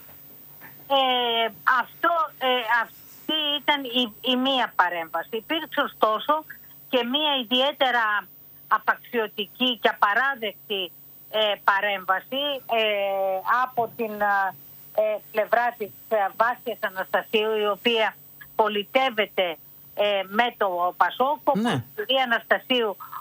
Ε, αυτό, ε, αυτή ήταν η, η μία παρέμβαση. Υπήρξε ωστόσο και μία ιδιαίτερα απαξιωτική και απαράδεκτη ε, παρέμβαση ε, από την ε, πλευρά της ε, Βάσιας Αναστασίου, η οποία πολιτεύεται ε, με το ΠΑΣΟΚ. Ναι. Η κυρία Αναστασίου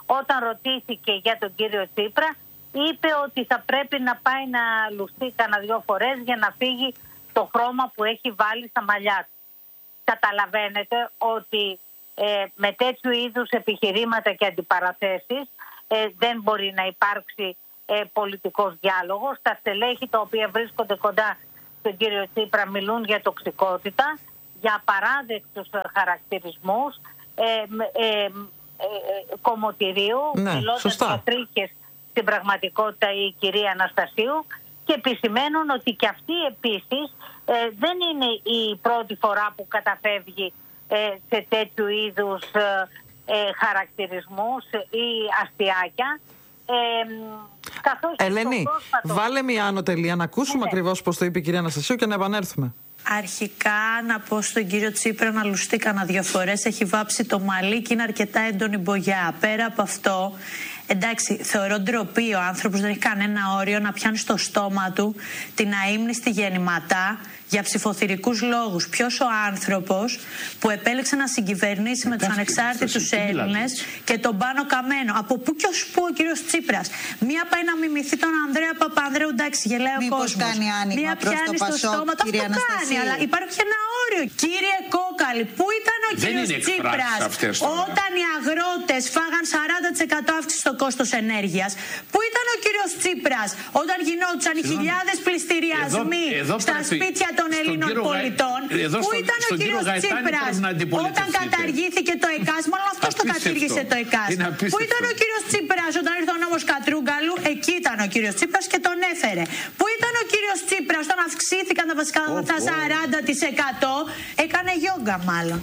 όταν ρωτήθηκε για τον κύριο Τσίπρα, είπε ότι θα πρέπει να πάει να λουστεί κανένα δυο φορές για να φύγει το χρώμα που έχει βάλει στα μαλλιά του. Καταλαβαίνετε ότι ε, με τέτοιου είδους επιχειρήματα και αντιπαραθέσεις ε, δεν μπορεί να υπάρξει ε, πολιτικός διάλογος. Τα στελέχη τα οποία βρίσκονται κοντά στον κύριο Τσίπρα μιλούν για τοξικότητα, για απαράδεκτους χαρακτηρισμούς ε, ε, ε, ε, κομμωτηρίου, ναι, μιλώντας για τρίχες στην πραγματικότητα η κυρία Αναστασίου, και επισημαίνουν ότι και αυτή επίσης ε, δεν είναι η πρώτη φορά που καταφεύγει ε, σε τέτοιου είδους ε, ε, χαρακτηρισμούς ή αστιάκια. Ε, καθώς Ελένη, πρόσφατο... βάλε μια άνω τελεία να ακούσουμε ναι. ακριβώς πώς το είπε η κυρία Αναστασίου και να επανέλθουμε. Αρχικά να πω στον κύριο Τσίπρα να λουστεί κανένα δύο φορές. Έχει βάψει το μαλλί και είναι αρκετά έντονη μπογιά. Πέρα από αυτό, εντάξει, θεωρώ ντροπή ο άνθρωπος, δεν έχει κανένα όριο να πιάνει στο στόμα του την αείμνηστη γεννηματά για ψηφοθυρικούς λόγους. Ποιος ο άνθρωπος που επέλεξε να συγκυβερνήσει με τους ανεξάρτητους Έλληνες και τον Πάνο Καμένο. Από πού και ως πού ο κύριος Τσίπρας. Μία πάει να μιμηθεί τον Ανδρέα Παπανδρέου, εντάξει, γελάει ο κόσμος. Κάνει άνοιγμα. Μία προς πιάνει το στο Πασόκ, στόμα, το αυτό κάνει, αλλά υπάρχει και ένα όριο. Κύριε Κόκαλη, πού ήταν ο κύριος Τσίπρας όταν οι αγρότες φάγαν σαράντα τοις εκατό αύξηση στο κόστος ενέργειας? Πού ήταν ο κύριος Τσίπρας όταν γινόντουσαν οι χιλιάδες πληστηριασμοί στα σπίτια των Ελλήνων πολιτών? Πού ήταν ο κύριος Τσίπρας όταν καταργήθηκε το ΕΚΑΣ? Μόνο αυτός το κατήργησε το ΕΚΑΣ. Πού ήταν ο κύριος Τσίπρας όταν ήρθε ο νόμος Κατρούγκαλου? Εκεί ήταν ο κύριος Τσίπρας και τον έφερε. Πού ήταν ο κύριος Τσίπρας όταν αυξήθηκαν τα βασικά αγαθά σαράντα τοις εκατό? Έκανε γιόγκα μάλλον.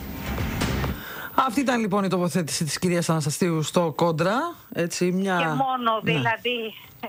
Αυτή ήταν λοιπόν η τοποθέτηση της κυρίας Αναστασίου στο Κόντρα. Έτσι, μια... Και μόνο ναι. δηλαδή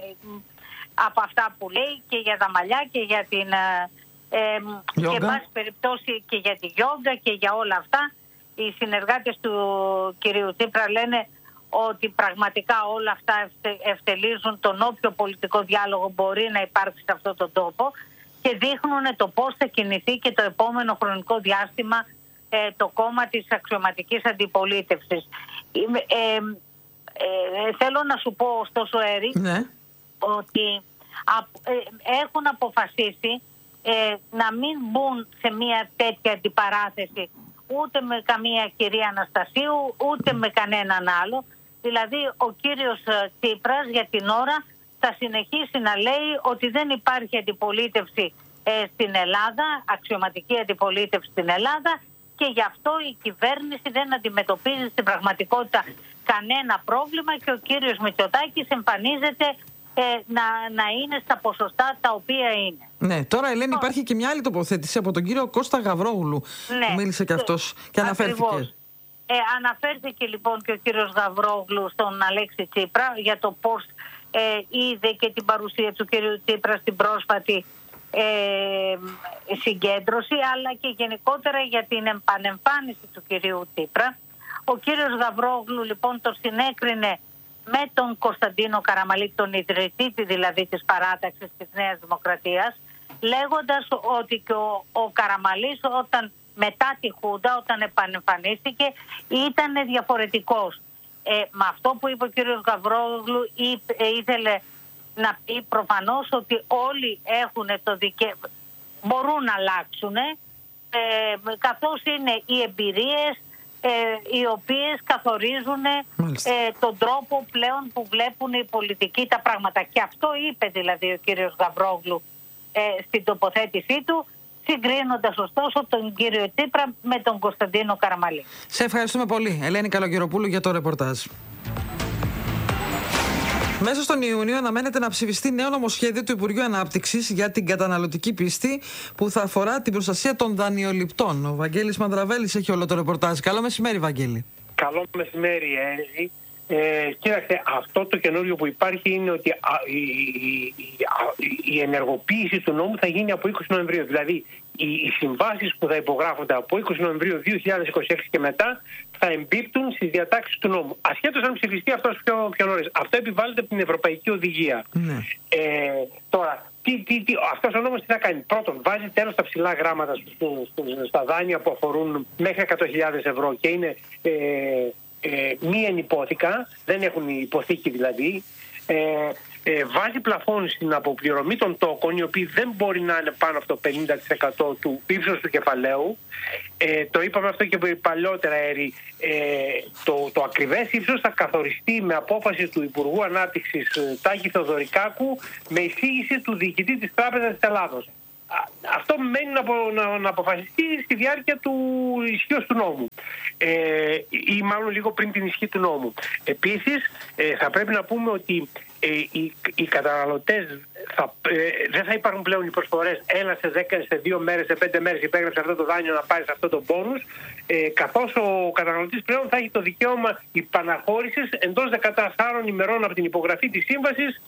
από αυτά που λέει και για τα μαλλιά και για την... Ε, και εν πάση περιπτώσει και για τη γιόγκα και για όλα αυτά, οι συνεργάτες του κυρίου Τσίπρα λένε ότι πραγματικά όλα αυτά ευτελίζουν τον όποιο πολιτικό διάλογο μπορεί να υπάρξει σε αυτόν τον τόπο και δείχνουν το πώς θα κινηθεί και το επόμενο χρονικό διάστημα ε, το κόμμα της αξιωματικής αντιπολίτευσης. Ε, ε, ε, θέλω να σου πω ωστόσο, Έρη, ναι. ότι α, ε, έχουν αποφασίσει Ε, να μην μπουν σε μια τέτοια αντιπαράθεση ούτε με καμία κυρία Αναστασίου ούτε με κανέναν άλλο. Δηλαδή ο κύριος Τσίπρας για την ώρα θα συνεχίσει να λέει ότι δεν υπάρχει αντιπολίτευση ε, στην Ελλάδα, αξιωματική αντιπολίτευση στην Ελλάδα, και γι' αυτό η κυβέρνηση δεν αντιμετωπίζει στην πραγματικότητα κανένα πρόβλημα και ο κύριος Μητσοτάκης εμφανίζεται Ε, να, να είναι στα ποσοστά τα οποία είναι. Ναι, τώρα Ελένη oh. υπάρχει και μια άλλη τοποθέτηση από τον κύριο Κώστα Γαβρόγλου, ναι, που μίλησε και αυτός και αναφέρθηκε. Ε, αναφέρθηκε λοιπόν και ο κύριος Γαβρόγλου στον Αλέξη Τσίπρα για το πώς ε, είδε και την παρουσία του κύριου Τσίπρα στην πρόσφατη ε, συγκέντρωση, αλλά και γενικότερα για την επανεμφάνιση του κυρίου Τσίπρα. Ο κύριος Γαβρόγλου λοιπόν το συνέκρινε με τον Κωνσταντίνο Καραμαλή, τον ιδρυτή δηλαδή της παράταξης της Νέας Δημοκρατίας, λέγοντας ότι και ο, ο Καραμαλής όταν μετά τη Χούντα, όταν επανεμφανίστηκε, ήταν διαφορετικός. Ε, με αυτό που είπε ο κύριος Γαβρόγλου ήθελε να πει προφανώς ότι όλοι έχουν το δικαίωμα, μπορούν να αλλάξουν, ε, καθώς είναι οι εμπειρίες Ε, οι οποίες καθορίζουν ε, τον τρόπο πλέον που βλέπουν οι πολιτικοί τα πράγματα. Και αυτό είπε δηλαδή ο κύριος Γαβρόγλου ε, στην τοποθέτησή του, συγκρίνοντας ωστόσο τον κύριο Τσίπρα με τον Κωνσταντίνο Καραμαλή. Σε ευχαριστούμε πολύ, Ελένη Καλογεροπούλου, για το ρεπορτάζ. Μέσα στον Ιούνιο αναμένεται να ψηφιστεί νέο νομοσχέδιο του Υπουργείου Ανάπτυξης για την καταναλωτική πίστη που θα αφορά την προστασία των δανειοληπτών. Ο Βαγγέλης Μανδραβέλης έχει όλο το ρεπορτάζ. Καλό μεσημέρι, Βαγγέλη. Καλό μεσημέρι, Έλλη. Ε, κοίταξε, αυτό το καινούριο που υπάρχει είναι ότι α, η, η, η ενεργοποίηση του νόμου θα γίνει από είκοσι Νοεμβρίου. Δηλαδή, οι, οι συμβάσεις που θα υπογράφονται από είκοσι Νοεμβρίου δύο χιλιάδες είκοσι έξι και μετά θα εμπίπτουν στις διατάξεις του νόμου. Ασχέτως αν ψηφιστεί αυτός πιο, πιο νωρίς. Αυτό επιβάλλεται από την Ευρωπαϊκή Οδηγία. Ναι. Ε, τώρα, τι, τι, τι, αυτός ο νόμος τι θα κάνει? Πρώτον, βάζει τέλος στα ψηλά γράμματα στα δάνεια που αφορούν μέχρι εκατό χιλιάδες ευρώ και είναι... Ε, ε, μη ενυπόθηκα, δεν έχουν υποθήκη δηλαδή, ε, ε, βάζει πλαφόν στην αποπληρωμή των τόκων, οι οποίοι δεν μπορεί να είναι πάνω από το πενήντα τοις εκατό του ύψους του κεφαλαίου. Ε, το είπαμε αυτό και παλιότερα, Έρη, ε, το, το ακριβές ύψος θα καθοριστεί με απόφαση του Υπουργού Ανάπτυξης Τάκη Θεοδωρικάκου, με εισήγηση του διοικητή της Τράπεζας της Ελλάδος. Αυτό μένει να, να, να αποφασιστεί στη διάρκεια του ισχύως του νόμου, ε, ή μάλλον λίγο πριν την ισχύ του νόμου. Επίσης ε, θα πρέπει να πούμε ότι ε, οι, οι καταναλωτές θα, ε, δεν θα υπάρχουν πλέον οι προσφορές ένα σε δέκα, σε δύο μέρες, σε πέντε μέρες υπέγραψε αυτό το δάνειο να πάρεις αυτό το μπόνους, ε, καθώς ο καταναλωτής πλέον θα έχει το δικαίωμα υπαναχώρησης εντός δεκατεσσάρων ημερών από την υπογραφή της σύμβασης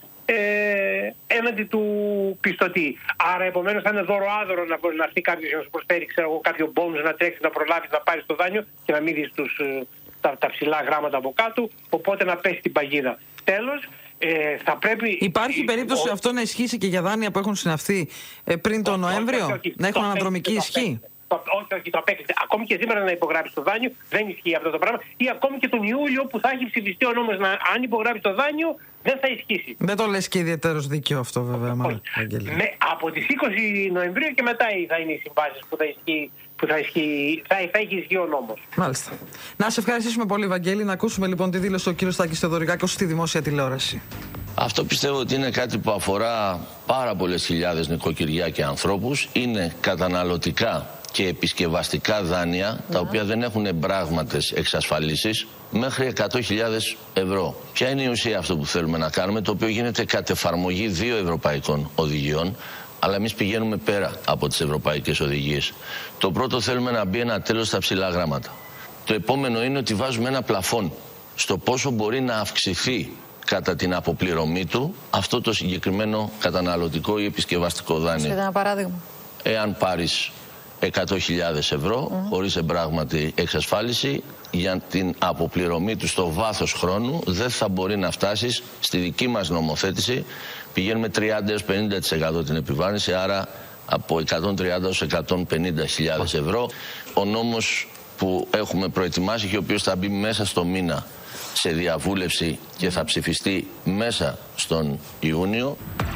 Ε, έναντι του πιστωτή. Άρα, επομένως, θα είναι δώρο άδωρο να, να έρθει κάποιος να σου προσφέρει, ξέρω εγώ, κάποιο μπόνους, να τρέξει, να προλάβει να πάρει το δάνειο και να μην δεις τους, τα, τα ψηλά γράμματα από κάτω, οπότε να πέσει την παγίδα. Τέλος, ε, θα πρέπει. Υπάρχει περίπτωση ο... αυτό να ισχύσει και για δάνεια που έχουν συναυθεί ε, πριν τον Νοέμβριο, όχι, όχι, να έχουν αναδρομική ισχύ? Όχι, όχι, το απέκλεισε. Ακόμη και σήμερα να υπογράψει το δάνειο δεν ισχύει αυτό το πράγμα. Ή ακόμη και τον Ιούλιο που θα έχει ψηφιστεί ο νόμος, να, αν υπογράψει το δάνειο, δεν θα ισχύσει. Δεν το λες και ιδιαίτερος δίκαιο αυτό, βέβαια. Μάλλον, με, από τις είκοσι Νοεμβρίου και μετά θα είναι οι συμβάσεις που θα ισχύει. Που θα, ισχύει, θα, θα έχει ισχύει ο νόμος. Μάλιστα. Να σε ευχαριστήσουμε πολύ, Βαγγέλη. Να ακούσουμε λοιπόν τη δήλωση του κ. Τάκη Θεοδωρικάκου στη δημόσια τηλεόραση. Αυτό πιστεύω ότι είναι κάτι που αφορά πάρα πολλές χιλιάδες νοικοκυριά και ανθρώπους. Είναι καταναλωτικά και επισκευαστικά δάνεια, ναι, τα οποία δεν έχουν πράγματες εξασφαλίσεις, μέχρι εκατό χιλιάδες ευρώ. Ποια είναι η ουσία αυτό που θέλουμε να κάνουμε, το οποίο γίνεται κατ' εφαρμογή δύο ευρωπαϊκών οδηγιών, αλλά εμείς πηγαίνουμε πέρα από τις ευρωπαϊκές οδηγίες. Το πρώτο, θέλουμε να μπει ένα τέλος στα ψηλά γράμματα. Το επόμενο είναι ότι βάζουμε ένα πλαφόν στο πόσο μπορεί να αυξηθεί κατά την αποπληρωμή του αυτό το συγκεκριμένο καταναλωτικό ή επισκευαστικό δάνειο. Ένα παράδειγμα. Εάν πάρεις εκατό χιλιάδες ευρώ mm. χωρίς εμπράγματη εξασφάλιση, για την αποπληρωμή του στο βάθος χρόνου δεν θα μπορεί να φτάσεις. Στη δική μας νομοθέτηση πηγαίνουμε τριάντα έως πενήντα τοις εκατό την επιβάρυνση, άρα από εκατόν τριάντα έως εκατόν πενήντα χιλιάδες ευρώ. Ο νόμος που έχουμε προετοιμάσει και ο οποίος θα μπει μέσα στο μήνα σε διαβούλευση και θα ψηφιστεί μέσα στον Ιούνιο.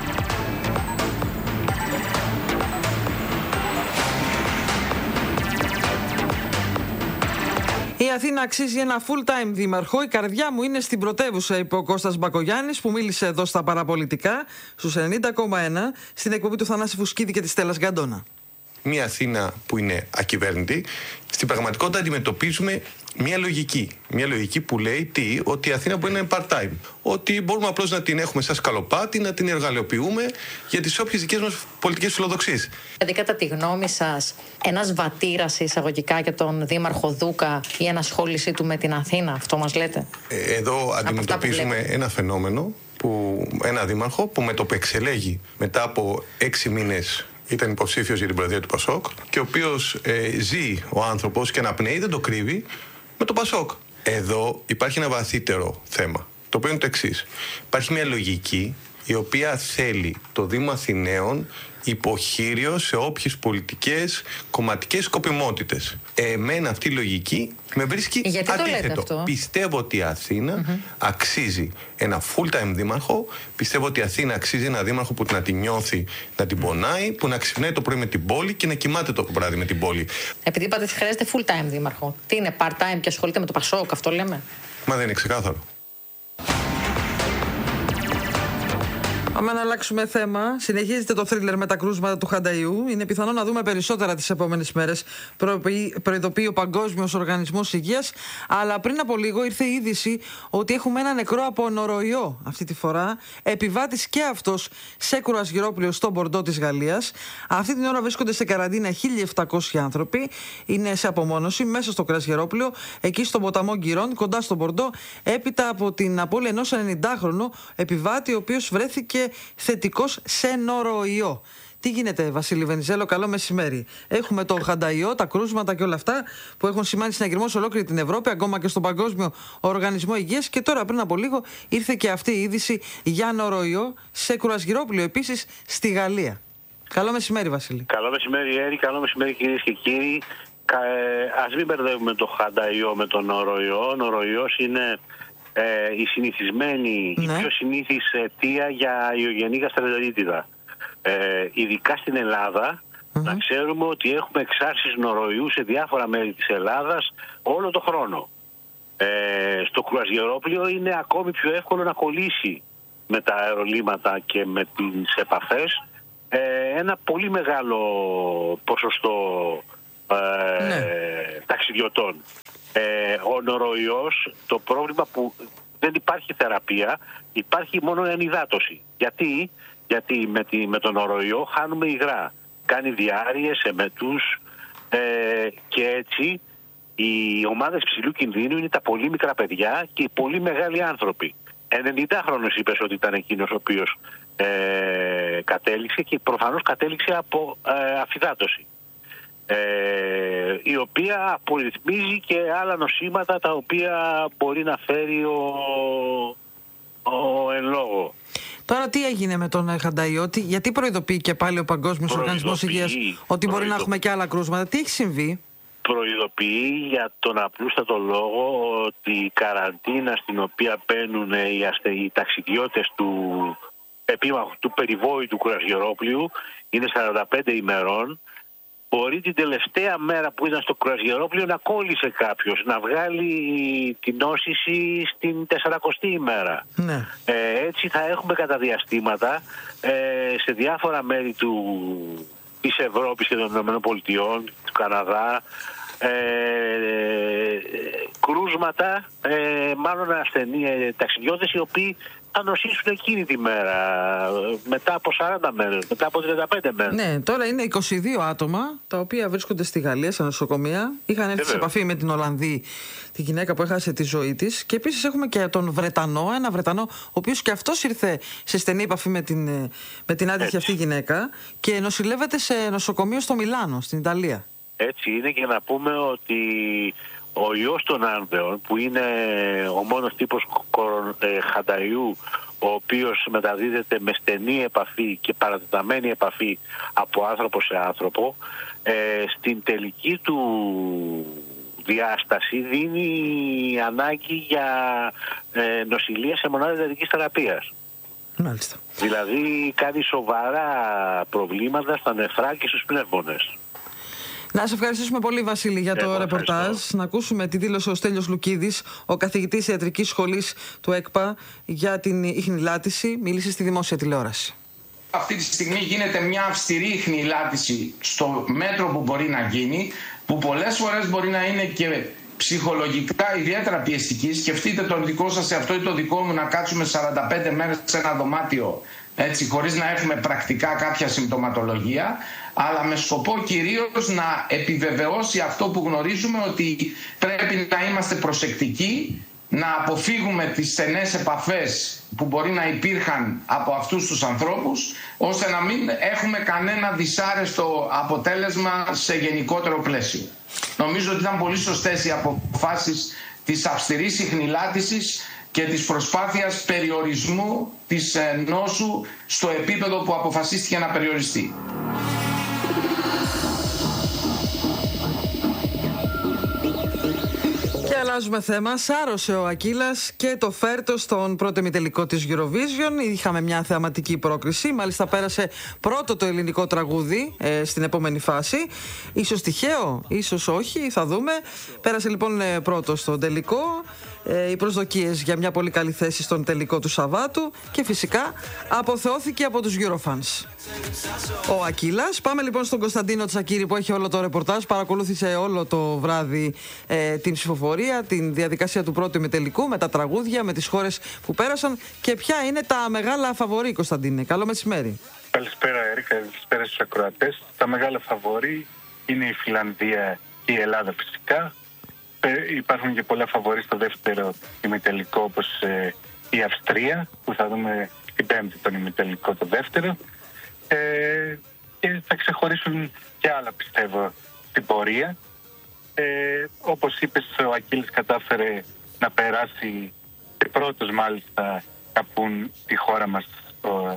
Η Αθήνα αξίζει ένα full-time δήμαρχο. Η καρδιά μου είναι στην πρωτεύουσα, είπε ο Κώστας Μπακογιάννης, που μίλησε εδώ στα παραπολιτικά στους ενενήντα κόμμα ένα στην εκπομπή του Θανάση Φουσκίδη και της Στέλλας Γκαντώνα. Μια Αθήνα που είναι ακυβέρνητη, στην πραγματικότητα αντιμετωπίζουμε μια λογική. Μια λογική που λέει τι, ότι η Αθήνα μπορεί να είναι part-time. Ότι μπορούμε απλώς να την έχουμε σαν σκαλοπάτι, να την εργαλειοποιούμε για τις όποιες δικές μας πολιτικές φιλοδοξίες. Δηλαδή, κατά τη γνώμη σας, ένας βατήρας εισαγωγικά για τον Δήμαρχο Δούκα ή ενασχόλησή του με την Αθήνα, αυτό μας λέτε? Ε, εδώ αντιμετωπίζουμε ένα φαινόμενο, που, ένα δήμαρχο που με το που εξελέγει μετά από έξι μήνες ήταν υποψήφιος για την προεδρία του Πασόκ και ο οποίος ε, ζει ο άνθρωπος και αναπνέει, δεν το κρύβει, με το Πασόκ. Εδώ υπάρχει ένα βαθύτερο θέμα, το οποίο είναι το εξής. Υπάρχει μια λογική η οποία θέλει το Δήμο Αθηναίων υποχείριο σε όποιες πολιτικές, κομματικές σκοπιμότητες. Εμένα αυτή η λογική με βρίσκει γιατί αντίθετο. Πιστεύω ότι η Αθήνα mm-hmm. αξίζει ένα full-time δήμαρχο. Πιστεύω ότι η Αθήνα αξίζει ένα δήμαρχο που να την νιώθει, να την πονάει, που να ξυπνάει το πρωί με την πόλη και να κοιμάται το βράδυ με την πόλη. Επειδή είπατε ότι χρειάζεται full-time δήμαρχο, τι είναι, part-time και ασχολείται με το Πασόκ, αυτό λέμε? Μα δεν είναι ξεκάθαρο. Πάμε να αλλάξουμε θέμα. Συνεχίζεται το θρίλερ με τα κρούσματα του Χανταϊού. Είναι πιθανό να δούμε περισσότερα τις επόμενες μέρες, προειδοποιεί ο Παγκόσμιος Οργανισμός Υγείας. Αλλά πριν από λίγο ήρθε η είδηση ότι έχουμε ένα νεκρό από νοροϊό αυτή τη φορά. Επιβάτης και αυτός σε κρουαζιερόπλαιο στο Μπορντό της Γαλλίας. Αυτή την ώρα βρίσκονται σε καραντίνα χίλια επτακόσιοι άνθρωποι. Είναι σε απομόνωση μέσα στο κρουαζιερόπλαιο, εκεί στον ποταμό Γκυρών, κοντά στο Μπορντό, έπειτα από την απώλεια ενός ενενηντάχρονου επιβάτη, ο οποίος βρέθηκε θετικός σε νοροϊό. Τι γίνεται, Βασίλη Βενιζέλο, καλό μεσημέρι. Έχουμε το Χανταϊό, τα κρούσματα και όλα αυτά που έχουν σημάνει συναγερμό σε ολόκληρη την Ευρώπη, ακόμα και στον Παγκόσμιο Οργανισμό Υγείας. Και τώρα, πριν από λίγο, ήρθε και αυτή η είδηση για νοροϊό σε κρουαζιερόπλαιο, επίσης στη Γαλλία. Καλό μεσημέρι, Βασίλη. Καλό μεσημέρι, Έρη. Καλό μεσημέρι, κυρίες και κύριοι. Ε, ας μην μπερδεύουμε το χανταϊό με τον νοροϊό. Ο νοροϊός είναι ε, η συνηθισμένη, ναι. η πιο συνήθις αιτία για ιογενή γαστρεντερίτιδα. Ε, ειδικά στην Ελλάδα, mm-hmm. να ξέρουμε ότι έχουμε εξάρσεις νοροϊού σε διάφορα μέρη της Ελλάδας όλο το χρόνο. Ε, στο κρουαζιερόπλιο είναι ακόμη πιο εύκολο να κολλήσει με τα αερολύματα και με τις επαφές ε, ένα πολύ μεγάλο ποσοστό ε, ναι. ταξιδιωτών. Ε, ο νοροϊός, το πρόβλημα που δεν υπάρχει θεραπεία, υπάρχει μόνο ενυδάτωση. Γιατί, Γιατί με, τη, με τον νοροϊό χάνουμε υγρά. Κάνει διάρειες, εμετούς ε, και έτσι οι ομάδες ψηλού κινδύνου είναι τα πολύ μικρά παιδιά και οι πολύ μεγάλοι άνθρωποι. ενενήντα χρόνος είπες ότι ήταν εκείνος ο οποίος ε, κατέληξε και προφανώς κατέληξε από ε, αφυδάτωση. Ε, η οποία απορριθμίζει και άλλα νοσήματα τα οποία μπορεί να φέρει ο, ο εν λόγω. Τώρα τι έγινε με τον χανταϊό, γιατί προειδοποιεί και πάλι ο Παγκόσμιος Οργανισμός Υγείας ότι μπορεί να έχουμε και άλλα κρούσματα, τι έχει συμβεί? Προειδοποιεί για τον απλούστατο λόγο ότι η καραντίνα στην οποία μπαίνουν οι, αστε, οι ταξιδιώτες του επίμαχου, του περιβόητου κρουαζιερόπλιου είναι σαράντα πέντε ημερών. Μπορεί την τελευταία μέρα που ήταν στο κρουαζιερόπλιο να κόλλησε κάποιος, να βγάλει την νόσηση στην τεσσαρακοστή ημέρα. Ναι. Ε, έτσι θα έχουμε κατά διαστήματα ε, σε διάφορα μέρη του, της Ευρώπης και των Ηνωμένων Πολιτειών, του Καναδά, ε, ε, κρούσματα, ε, μάλλον ασθενείς ε, ταξιδιώτες οι οποίοι θα νοσήσουν εκείνη τη μέρα, μετά από σαράντα μέρες, μετά από τριάντα πέντε μέρες. Ναι, τώρα είναι είκοσι δύο άτομα τα οποία βρίσκονται στη Γαλλία, σε νοσοκομεία. Είχαν έρθει σε επαφή με την Ολλανδή, τη γυναίκα που έχασε τη ζωή της. Και επίσης έχουμε και τον Βρετανό, ένα Βρετανό, ο οποίος και αυτός ήρθε σε στενή επαφή με την, με την άτυχη αυτή γυναίκα και νοσηλεύεται σε νοσοκομείο στο Μιλάνο, στην Ιταλία. Έτσι είναι, και να πούμε ότι ο ιός των άνδεων, που είναι ο μόνος τύπος ε, χανταϊού, ο οποίος μεταδίδεται με στενή επαφή και παρατεταμένη επαφή από άνθρωπο σε άνθρωπο, ε, στην τελική του διάσταση δίνει ανάγκη για ε, νοσηλεία σε μονάδα εντατικής θεραπείας. Μάλιστα. Δηλαδή κάνει σοβαρά προβλήματα στα νεφρά και στους πνεύμονες. Να σε ευχαριστήσουμε πολύ, Βασίλη, για το Εγώ ρεπορτάζ. Ευχαριστώ. Να ακούσουμε τη δήλωση ο Στέλιος Λουκίδης, ο καθηγητής ιατρικής σχολής του ΕΚΠΑ, για την ιχνηλάτηση. Μίλησε στη δημόσια τηλεόραση. Αυτή τη στιγμή γίνεται μια αυστηρή ιχνηλάτηση στο μέτρο που μπορεί να γίνει, που πολλές φορές μπορεί να είναι και ψυχολογικά ιδιαίτερα πιεστική. Σκεφτείτε τον δικό σας εαυτό ή το δικό μου να κάτσουμε σαράντα πέντε μέρες σε ένα δωμάτιο, έτσι, χωρίς να έχουμε πρακτικά κάποια συμπτωματολογία, αλλά με σκοπό κυρίως να επιβεβαιώσει αυτό που γνωρίζουμε, ότι πρέπει να είμαστε προσεκτικοί, να αποφύγουμε τις στενές επαφές που μπορεί να υπήρχαν από αυτούς τους ανθρώπους, ώστε να μην έχουμε κανένα δυσάρεστο αποτέλεσμα σε γενικότερο πλαίσιο. Νομίζω ότι ήταν πολύ σωστές οι αποφάσεις της αυστηρής ιχνηλάτησης και της προσπάθειας περιορισμού της νόσου στο επίπεδο που αποφασίστηκε να περιοριστεί. Και αλλάζουμε θέμα. Σάρωσε ο Ακύλας και το Φέρτο στον πρώτο ημιτελικό της Eurovision. Είχαμε μια θεαματική πρόκριση. Μάλιστα πέρασε πρώτο το ελληνικό τραγούδι ε, στην επόμενη φάση. Ίσως τυχαίο, ίσως όχι, θα δούμε. Πέρασε λοιπόν ε, πρώτο στον τελικό. Ε, οι προσδοκίες για μια πολύ καλή θέση στον τελικό του Σαββάτου και φυσικά αποθεώθηκε από τους Eurofans ο Ακύλας. Πάμε λοιπόν στον Κωνσταντίνο Τσακίρη που έχει όλο το ρεπορτάζ, παρακολούθησε όλο το βράδυ ε, την ψηφοφορία, την διαδικασία του πρώτου ημιτελικού, με τα τραγούδια, με τις χώρες που πέρασαν και ποια είναι τα μεγάλα φαβορί, Κωνσταντίνε. Καλό μεσημέρι. Καλησπέρα Ερίκα, καλησπέρα στους ακροατές. Τα μεγάλα φαβορί είναι η Φιλανδία και η Ελλάδα φυσικά. Υπάρχουν και πολλά φαβορί στο δεύτερο ημιτελικό, όπως ε, η Αυστρία, που θα δούμε την Πέμπτη τον ημιτελικό το δεύτερο, ε, και θα ξεχωρίσουν και άλλα πιστεύω στην πορεία. Ε, όπως είπες, ο Ακύλης κατάφερε να περάσει και πρώτος μάλιστα κάπου τη χώρα μας στο,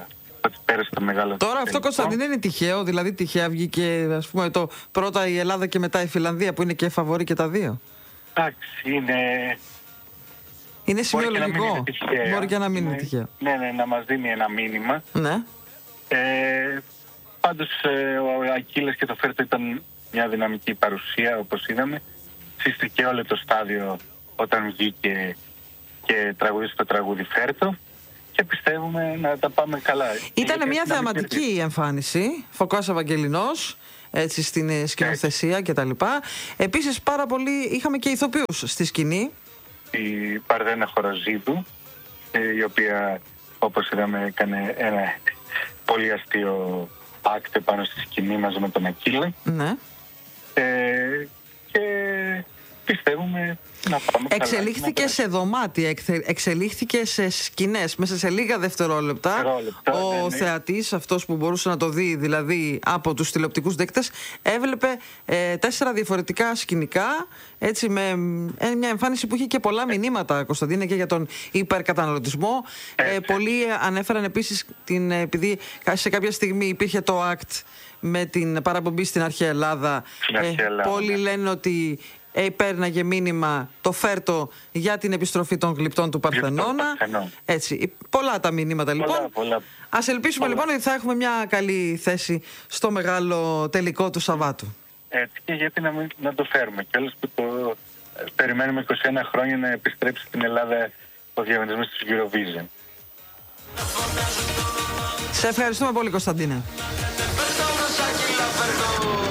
ότι πέρασε το μεγάλο. Τώρα αυτό, Κωνσταντίνε, είναι τυχαίο? Δηλαδή τυχαία βγήκε, ας πούμε, το πρώτα η Ελλάδα και μετά η Φιλανδία, που είναι και φαβορί και τα δύο? Εντάξει, είναι... Είναι σημειολογικό. Μπορεί και να μην είναι τυχαίο. Ναι, ναι, να μας δίνει ένα μήνυμα. Ναι. Ε, πάντως ε, ο Ακύλας και το Φέρτο ήταν μια δυναμική παρουσία, όπως είδαμε. Σύστηκε όλο το στάδιο όταν βγήκε και τραγουδίσε το τραγούδι Φέρτο. Και πιστεύουμε να τα πάμε καλά. Ήταν μια θεαματική η εμφάνιση. Φωκάς Ευαγγελινός, έτσι, στην σκηνοθεσία κτλ. Επίσης πάρα πολύ είχαμε και ηθοποιούς στη σκηνή. Η Παρδένα Χοροζίδου, η οποία, όπως είδαμε, έκανε ένα πολύ αστείο άκτε πάνω στη σκηνή μαζί με τον Ακύλα. Ναι. Ε, και πιστεύουμε να πάμε εξελίχθηκε καλά, σε δωμάτια, εξελίχθηκε σε σκηνές μέσα σε λίγα δευτερόλεπτα. Δευτερόλεπτα, ο ναι, ναι. θεατής, αυτός που μπορούσε να το δει δηλαδή από τους τηλεοπτικούς δείκτες, έβλεπε ε, τέσσερα διαφορετικά σκηνικά, έτσι, με ε, μια εμφάνιση που είχε και πολλά μηνύματα, Κωνσταντίνε, και για τον υπερκαταναλωτισμό. Ε, πολλοί ανέφεραν επίσης την, επειδή σε κάποια στιγμή υπήρχε το act με την παραπομπή στην αρχαία Ελλάδα. Στην αρχαία Ελλάδα. Ε, πολλοί λένε ότι Ε, πέρναγε μήνυμα το Φέρτο για την επιστροφή των γλυπτών του Παρθενώνα. Έτσι, πολλά τα μηνύματα λοιπόν. Πολλά, πολλά. Ας ελπίσουμε πολλά. λοιπόν ότι θα έχουμε μια καλή θέση στο μεγάλο τελικό του Σαββάτου. Έτσι, και γιατί να, μην, να το φέρουμε. Και όλους που το ε, περιμένουμε είκοσι ένα χρόνια να επιστρέψει στην Ελλάδα ο διαγωνισμός της Eurovision. Σε ευχαριστούμε πολύ, Κωνσταντίνε.